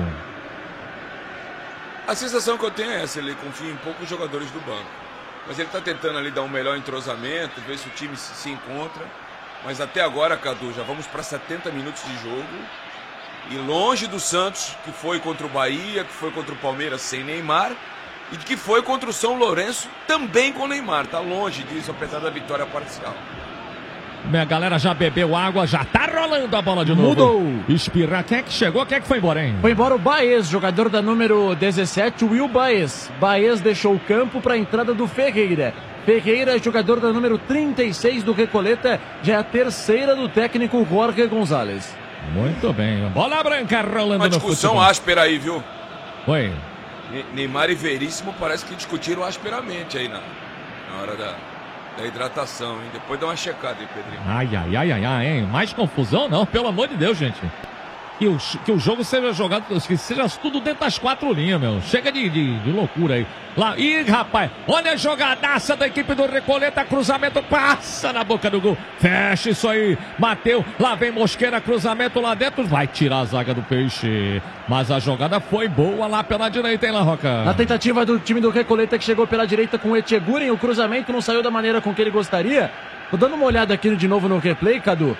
A sensação que eu tenho é essa, ele confia em poucos jogadores do banco. Mas ele está tentando ali dar um melhor entrosamento, ver se o time se, se encontra. Mas até agora, Cadu, já vamos para setenta minutos de jogo. E longe do Santos, que foi contra o Bahia, que foi contra o Palmeiras sem Neymar, e que foi contra o São Lourenço também com Neymar. Tá longe disso, apesar da vitória parcial. Minha galera já bebeu água, já tá rolando a bola de novo. Mudou. Espirrar. Quem é que chegou? Quem é que foi embora, hein? Foi embora o Baez, jogador da número dezessete, Will Baez. Baez deixou o campo para a entrada do Ferreira. Ferreira, jogador da número trinta e seis do Recoleta, já é a terceira do técnico Jorge Gonzalez. Muito bem. Bola branca rolando Uma no discussão futebol. áspera aí, viu? Foi. Ne- Neymar e Veríssimo parece que discutiram asperamente aí na, na hora da, da hidratação, hein? Depois dá uma checada aí, Pedrinho. Ai, ai, ai, ai, ai, hein? Mais confusão? Não, pelo amor de Deus, gente. Que o, que o jogo seja jogado, que seja tudo dentro das quatro linhas, meu. Chega de, de, de loucura aí. Lá, ih, rapaz, olha a jogadaça da equipe do Recoleta, cruzamento, passa na boca do gol. Fecha isso aí, bateu, lá vem Mosqueira, cruzamento lá dentro, vai tirar a zaga do Peixe. Mas a jogada foi boa lá pela direita, hein, La Roca? Na tentativa do time do Recoleta, que chegou pela direita com o Etcheguren, o cruzamento não saiu da maneira com que ele gostaria. Tô dando uma olhada aqui de novo no replay, Cadu.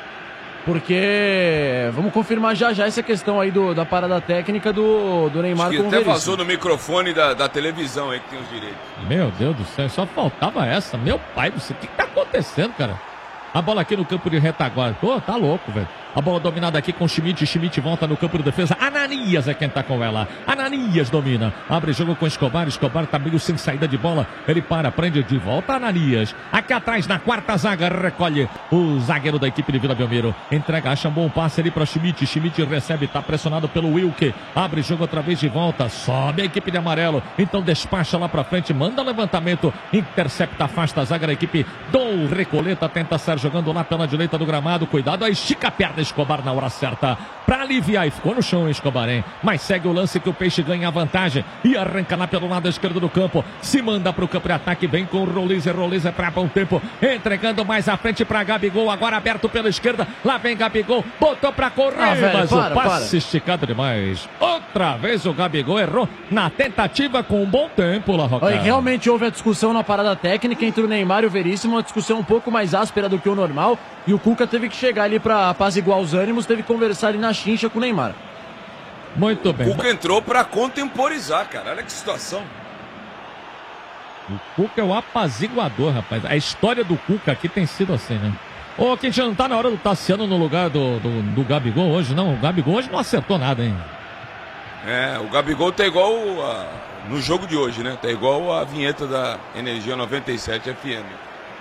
Porque vamos confirmar já já essa questão aí do, da parada técnica do, do Neymar Acho com que o até Veríssimo. vazou no microfone da, da televisão aí que tem os direitos. Meu Deus do céu, só faltava essa. Meu pai do céu, o que, que tá acontecendo, cara? A bola aqui no campo de retaguarda. Pô, tá louco, velho. A bola dominada aqui com o Schmidt. Schmidt volta no campo de defesa. Ananias é quem tá com ela. Ananias domina. Abre jogo com Escobar. Escobar tá meio sem saída de bola. Ele para, prende de volta. Ananias. Aqui atrás, na quarta zaga, recolhe o zagueiro da equipe de Vila Belmiro. Entrega, acha um bom passe ali para Schmidt. Schmidt recebe, tá pressionado pelo Wilke. Abre jogo outra vez de volta. Sobe a equipe de amarelo. Então despacha lá pra frente. Manda levantamento. Intercepta, afasta a zaga da equipe do Recoleta. Tenta sair jogando lá pela direita do gramado. Cuidado, aí estica a perna. Escobar na hora certa para aliviar e ficou no chão, Escobar, hein? Mas segue o lance que o Peixe ganha a vantagem e arranca lá pelo lado esquerdo do campo, se manda para o campo de ataque, vem com o Rolizer, Rolizer para bom tempo, entregando mais à frente para Gabigol, agora aberto pela esquerda, lá vem Gabigol, botou para correr, ah, velho, mas para, o passe para. esticado demais. Outra vez o Gabigol errou na tentativa com um bom tempo, La Roca. Olha, realmente houve a discussão na parada técnica entre o Neymar e o Veríssimo, uma discussão um pouco mais áspera do que o normal, e o Cuca teve que chegar ali para apaziguar os ânimos, teve que conversar ali na chincha com o Neymar. Muito bem. O Cuca entrou para contemporizar, cara. Olha que situação. O Cuca é o apaziguador, rapaz. A história do Cuca aqui tem sido assim, né? Ô, Quintinho, não tá na hora do Tassiano no lugar do, do, do Gabigol hoje, não? O Gabigol hoje não acertou nada, hein? É, o Gabigol tá igual a, no jogo de hoje, né? Tá igual a vinheta da Energia noventa e sete F M.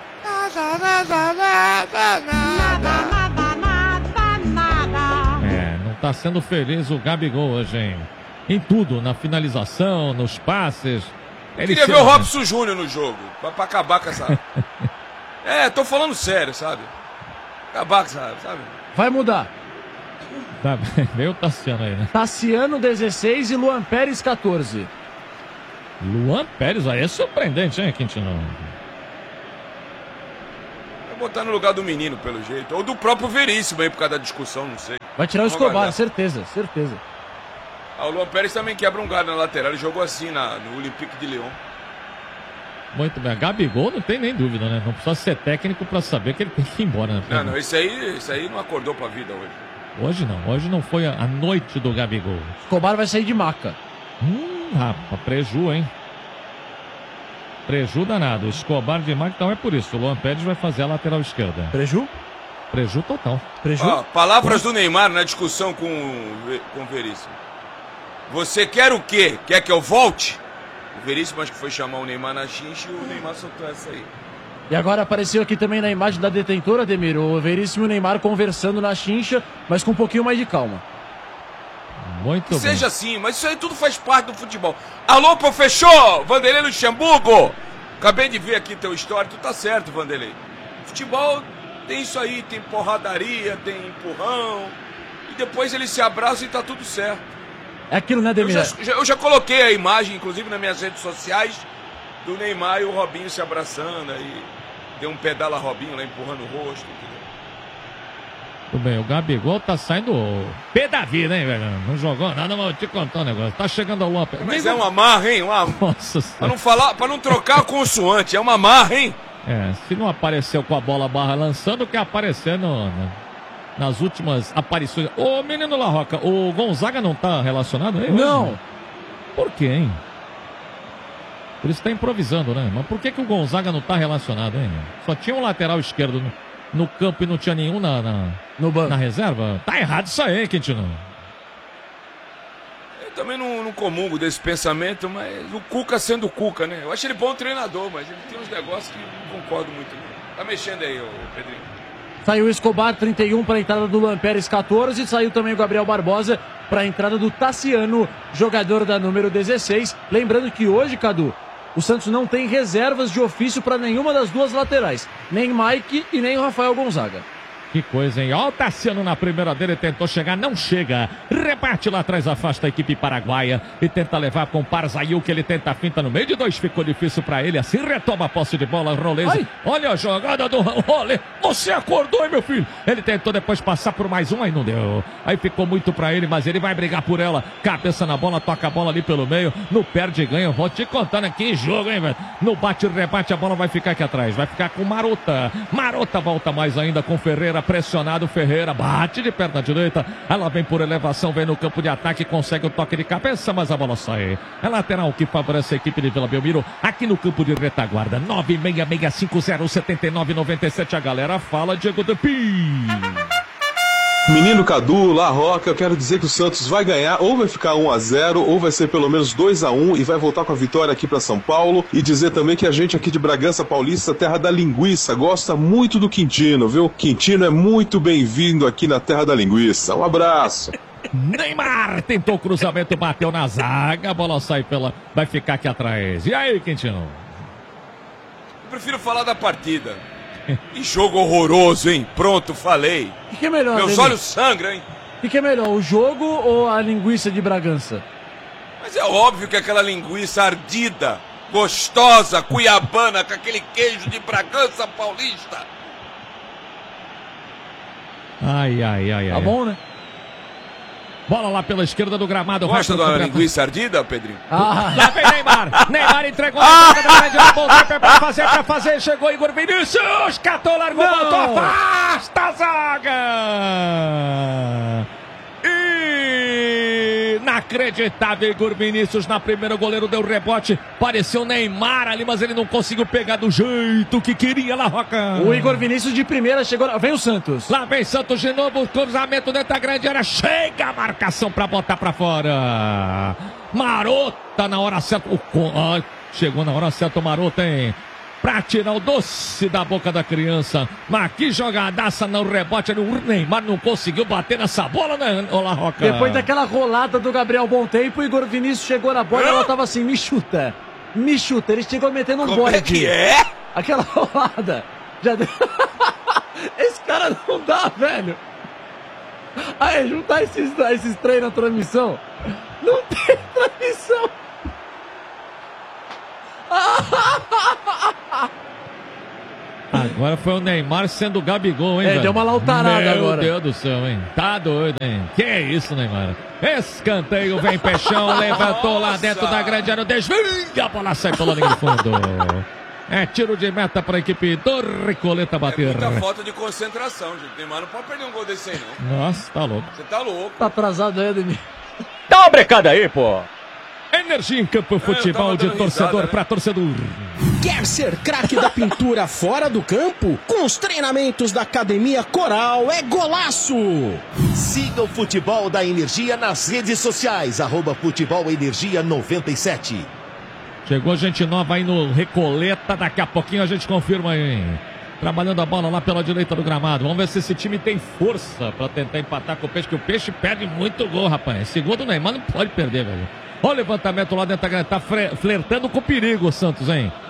É, não tá sendo feliz o Gabigol hoje, hein? Em tudo, na finalização, nos passes. Ele Queria se- ver o Robson Júnior no jogo, pra, pra acabar com essa... É, tô falando sério, sabe? Acabar com essa, sabe? Vai mudar. Tá, veio o Tassiano aí, né? Tassiano, dezesseis, e Luan Pérez, quatorze. Luan Pérez, aí é surpreendente, hein, Quintino? Vai botar no lugar do menino, pelo jeito. Ou do próprio Veríssimo aí, por causa da discussão, não sei. Vai tirar o Vamos Escobar, aguardar. certeza, certeza. Ah, o Luan Pérez também quebra um galho na lateral. Ele jogou assim na, no Olympique de Lyon. Muito bem. Gabigol não tem nem dúvida, né? Não precisa ser técnico pra saber que ele tem que ir embora, né? Não, não, esse aí, esse aí não acordou pra vida hoje. Hoje não. Hoje não foi a, a noite do Gabigol. Escobar vai sair de maca. Hum, rapaz, preju, hein? Preju danado. Escobar de maca, então é por isso. O Luan Pérez vai fazer a lateral esquerda. Preju? Preju total. Preju? Ó, palavras do Neymar na discussão com, o Ve- com o Veríssimo. Você quer o quê? Quer que eu volte? O Veríssimo acho que foi chamar o Neymar na chincha e o Neymar soltou essa aí. E agora apareceu aqui também na imagem da detentora, Ademir, o Veríssimo e o Neymar conversando na chincha, mas com um pouquinho mais de calma. Muito Que bem. seja assim, mas isso aí tudo faz parte do futebol. Alô, pô, fechou? Vanderlei Luxemburgo. Acabei de ver aqui teu histórico, tu tá certo, Vanderlei. Futebol tem isso aí, tem porradaria, tem empurrão. E depois eles se abraçam e tá tudo certo. É aquilo, né, Ademir? Eu já, já, eu já coloquei a imagem, inclusive nas minhas redes sociais, do Neymar e o Robinho se abraçando, aí deu um pedala Robinho lá empurrando o rosto, entendeu? Tudo bem, o Gabigol tá saindo pé da vida, hein, velho? Não jogou nada, mas vou te contar um negócio. Tá chegando ao Luan. Mas é uma marra, hein? Uma... Nossa pra não falar, pra não trocar a consoante, é uma marra, hein? É, se não apareceu com a bola barra lançando, quer aparecer no, no, nas últimas aparições. Ô, menino La Roca, o Gonzaga não tá relacionado aí? Não. Hoje? Por quê, hein? Por isso tá improvisando, né? Mas por que, que o Gonzaga não tá relacionado, hein? Só tinha um lateral esquerdo no, no campo e não tinha nenhum na, na, no banco. Na reserva? Tá errado isso aí, hein, Quintino? Eu também não, não comungo desse pensamento, mas o Cuca sendo o Cuca, né? Eu acho ele bom treinador, mas ele tem uns negócios que não concordo muito. Não. Tá mexendo aí, ô Pedrinho. Saiu o Escobar, trinta e um, para a entrada do Luan Pérez, quatorze. E saiu também o Gabriel Barbosa para a entrada do Tassiano, jogador da número dezesseis. Lembrando que hoje, Cadu, o Santos não tem reservas de ofício para nenhuma das duas laterais. Nem Mike e nem o Rafael Gonzaga. Que coisa, hein? Ó, o Tassiano na primeira dele, tentou chegar, não chega. Rebate lá atrás, afasta a equipe paraguaia e tenta levar com o Parzaiu, que ele tenta a finta no meio de dois, ficou difícil pra ele, assim retoma a posse de bola, Roleza. Olha a jogada do Rolê. Você acordou, hein, meu filho? Ele tentou depois passar por mais um, aí não deu. Aí ficou muito pra ele, mas ele vai brigar por ela. Cabeça na bola, toca a bola ali pelo meio, no perde e ganha. Vou te contando aqui, jogo, hein, velho? No bate e rebate, a bola vai ficar aqui atrás, vai ficar com Marota. Marota volta mais ainda com Ferreira. Pressionado, Ferreira bate de perna direita, ela vem por elevação, vem no campo de ataque, consegue o toque de cabeça, mas a bola sai. É lateral que favorece a equipe de Vila Belmiro, aqui no campo de retaguarda. Nove seis seis cinco zero sete nove nove sete, a galera fala, Diego Depim. Menino Cadu, La Roca, eu quero dizer que o Santos vai ganhar, ou vai ficar um a zero, ou vai ser pelo menos dois a um e vai voltar com a vitória aqui para São Paulo. E dizer também que a gente aqui de Bragança Paulista, terra da linguiça, gosta muito do Quintino, viu? Quintino é muito bem-vindo aqui na terra da linguiça. Um abraço. Neymar tentou o cruzamento, bateu na zaga, a bola sai pela... vai ficar aqui atrás. E aí, Quintino? Eu prefiro falar da partida. Que jogo horroroso, hein? Pronto, falei. O que, que é melhor, Meus Ademir? olhos sangram, hein? O que, que é melhor, o jogo ou a linguiça de Bragança? Mas é óbvio que aquela linguiça ardida, gostosa, cuiabana, com aquele queijo de Bragança Paulista. Ai, ai, ai, ai. Tá bom, né? Bola lá pela esquerda do gramado. Gosta da linguiça ardida, Pedrinho? Ah. Lá vem Neymar. Neymar entregou a entrada da grande área, voltou pra fazer, pra fazer. Chegou Igor Vinícius. Catou, largou, voltou, afasta a zaga. Inacreditável, Igor Vinícius na primeira, o goleiro deu rebote, pareceu Neymar ali, mas ele não conseguiu pegar do jeito que queria, La Roca. O Igor Vinícius de primeira chegou, vem o Santos. Lá vem Santos de novo, cruzamento dentro da grande área, chega a marcação pra botar pra fora. Marota na hora certa, o... ah, chegou na hora certa o Marota, hein? Pra tirar o doce da boca da criança. Mas que jogadaça no rebote. O Neymar não conseguiu bater nessa bola, né, La Roca? Depois daquela rolada do Gabriel Bom Tempo, o Igor Vinícius chegou na bola e ela tava assim, me chuta. Me chuta. Ele chegou metendo um Como bode. é que é? Aquela rolada. Já deu... Esse cara não dá, velho. Aí, juntar esses, esses três na transmissão. Não tem transmissão. Agora foi o Neymar sendo o Gabigol, hein, É, velho? deu uma lautarada Meu agora. Meu Deus do céu, hein? Tá doido, hein? Que é isso, Neymar? Escanteio, vem Peixão, levantou lá dentro da grande área, desvia, a bola sai pela linha de fundo. É tiro de meta para a equipe do Recoleta bater. É muita falta de concentração, gente. Neymar não pode perder um gol desse aí, não. Nossa, tá louco. Você tá louco. Tá atrasado aí, Ademir. Dá uma brecada aí, pô. Energia em campo, futebol de torcedor risada, né? para torcedor. Quer ser craque da pintura fora do campo? Com os treinamentos da Academia Coral é golaço! Siga o Futebol da Energia nas redes sociais, arroba Futebol Energia noventa e sete. Chegou gente nova aí no Recoleta, daqui a pouquinho a gente confirma aí. Trabalhando a bola lá pela direita do gramado. Vamos ver se esse time tem força para tentar empatar com o Peixe, que o Peixe perde muito gol, rapaz. Esse gol do Neymar não pode perder, velho. Olha o levantamento lá dentro da grande. Tá flertando com o perigo o Santos, hein?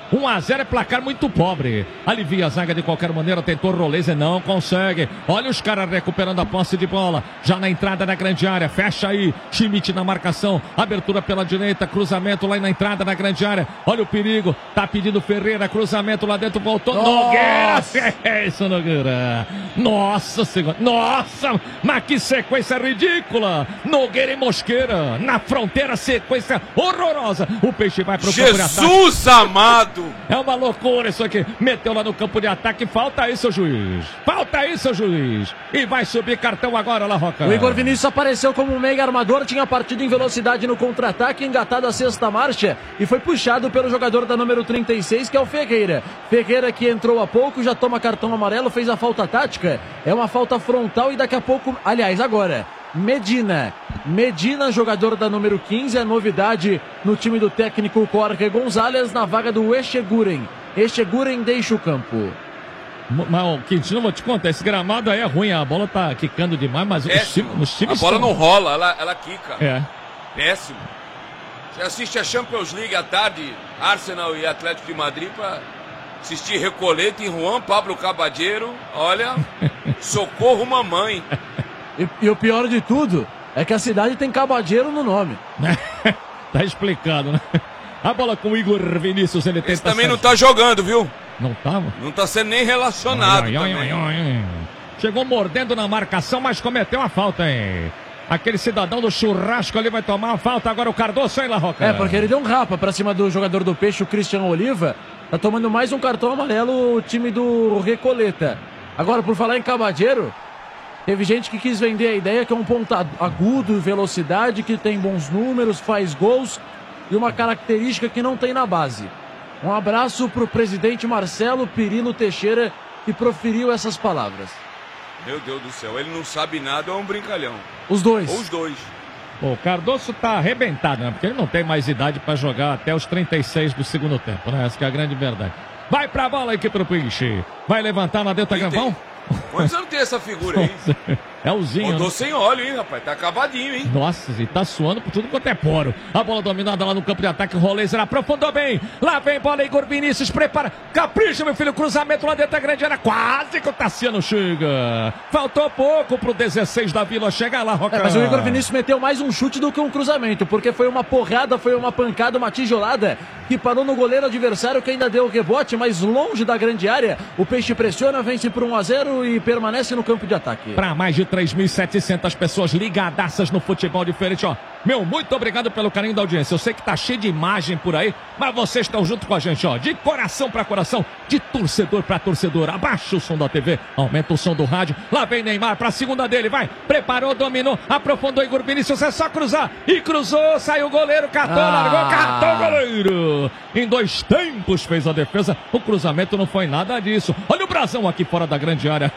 um a zero é placar muito pobre. Alivia a zaga de qualquer maneira, tentou Roleza, não consegue. Olha os caras recuperando a posse de bola. Já na entrada da grande área, fecha aí. Schmidt na marcação, abertura pela direita, cruzamento lá na entrada da grande área. Olha o perigo, tá pedindo Ferreira, cruzamento lá dentro, voltou. Nossa. Nogueira, é isso, Nogueira. Nossa senhora, nossa, mas que sequência ridícula. Nogueira e Mosqueira, na fronteira, sequência horrorosa. O Peixe vai pro campo de ataque. Jesus amado! É uma loucura isso aqui. Meteu lá no campo de ataque, falta aí, seu juiz. Falta aí, seu juiz. E vai subir cartão agora, La Roca. O Igor Vinícius apareceu como um meio armador, tinha partido em velocidade no contra-ataque, engatado a sexta marcha e foi puxado pelo jogador da número trinta e seis, que é o Ferreira. Ferreira, que entrou há pouco, já toma cartão amarelo, fez a falta tática. É uma falta frontal e daqui a pouco, aliás, agora, Medina. Medina, jogador da número quinze, é novidade no time do técnico Jorge Gonzalez, na vaga do Echeguren. Echeguren deixa o campo. Mas, Quintino, vou te contar, esse gramado aí é ruim, a bola tá quicando demais, mas os times, os times a bola estão... não rola, ela, ela quica. É. Péssimo. Você assiste a Champions League à tarde, Arsenal e Atlético de Madrid, pra assistir Recoleta em Juan Pablo Cabadeiro. Olha, socorro mamãe. E, e o pior de tudo é que a cidade tem Cabadeiro no nome. Tá explicado, né? A bola com o Igor Vinícius, ele tenta... Esse também não tá jogando, viu? Não tava? Não tá sendo nem relacionado ai, ai, também. Ai, ai, ai. Chegou mordendo na marcação, mas cometeu a falta, hein? Aquele cidadão do churrasco ali vai tomar a falta. Agora o Cardoso, hein, La Roca? É, porque ele deu um rapa pra cima do jogador do Peixe, o Cristiano Oliva. Tá tomando mais um cartão amarelo o time do Recoleta. Agora, por falar em Cabadeiro, teve gente que quis vender a ideia que é um ponto agudo, velocidade, que tem bons números, faz gols e uma característica que não tem na base. Um abraço pro presidente Marcelo Pirilo Teixeira, que proferiu essas palavras. Meu Deus do céu, ele não sabe nada, é um brincalhão. Os dois. Ou os dois. O Cardoso tá arrebentado, né? Porque ele não tem mais idade pra jogar até os trinta e seis do segundo tempo, né? Essa que é a grande verdade. Vai pra bola, equipe do Peixe. Vai levantar na dentro da Gravão. Quantos anos tem essa figura aí? É o Zinho. Rodou né? sem óleo, hein, rapaz? Tá acabadinho, hein? Nossa, e tá suando por tudo quanto é poro. A bola dominada lá no campo de ataque. O Roleza aprofundou bem. Lá vem bola, Igor Vinícius. Prepara. Capricha, meu filho. Cruzamento lá dentro da grande área. Quase que o Tassiano chega. Faltou pouco pro dezesseis da Vila chegar lá, Roca. É, mas o Igor Vinícius meteu mais um chute do que um cruzamento, porque foi uma porrada, foi uma pancada, uma tijolada que parou no goleiro adversário, que ainda deu o rebote, mas longe da grande área. O Peixe pressiona, vence por um a zero e permanece no campo de ataque. Para mais de três mil e setecentas pessoas ligadaças no futebol diferente, ó. Meu, muito obrigado pelo carinho da audiência. Eu sei que tá cheio de imagem por aí, mas vocês estão junto com a gente, ó. De coração para coração, de torcedor para torcedor. Abaixa o som da T V, aumenta o som do rádio. Lá vem Neymar para a segunda dele, vai. Preparou, dominou, aprofundou Igor Vinícius. É só cruzar. E cruzou, saiu o goleiro, catou, ah. largou, catou o goleiro. Em dois tempos fez a defesa. O cruzamento não foi nada disso. Olha o brasão aqui fora da grande área.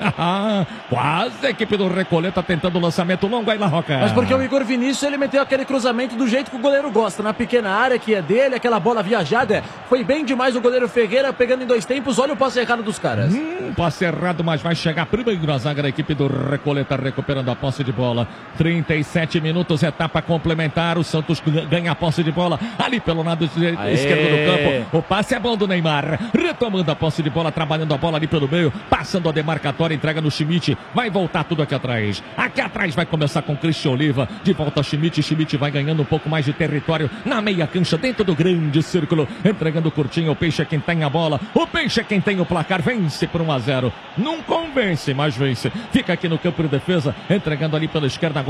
Quase a equipe do Recoleta tentando o lançamento longo aí, La Roca. Mas porque o Igor Vinícius, ele meteu aquele cruzamento do jeito que o goleiro gosta, na pequena área que é dele, aquela bola viajada. Foi bem demais o goleiro Ferreira, pegando em dois tempos. Olha o passe errado dos caras. Hum, passe errado, mas vai chegar primeiro na zaga da equipe do Recoleta, recuperando a posse de bola. trinta e sete minutos, etapa complementar. O Santos ganha a posse de bola ali pelo lado Aê. esquerdo do campo. O passe é bom do Neymar, retomando a posse de bola, trabalhando a bola ali pelo meio, passando a demarcatória, entrega no Schmidt. Vai voltar tudo aqui atrás. Aqui atrás vai começar com Cristian Oliva. De volta Schmidt. Schmidt vai ganhando um pouco mais de território na meia cancha, dentro do grande círculo, entregando curtinho. O Peixe é quem tem a bola. O Peixe é quem tem o placar. Vence por um a zero. Não convence, mas vence. Fica aqui no campo de defesa, entregando ali pela esquerda.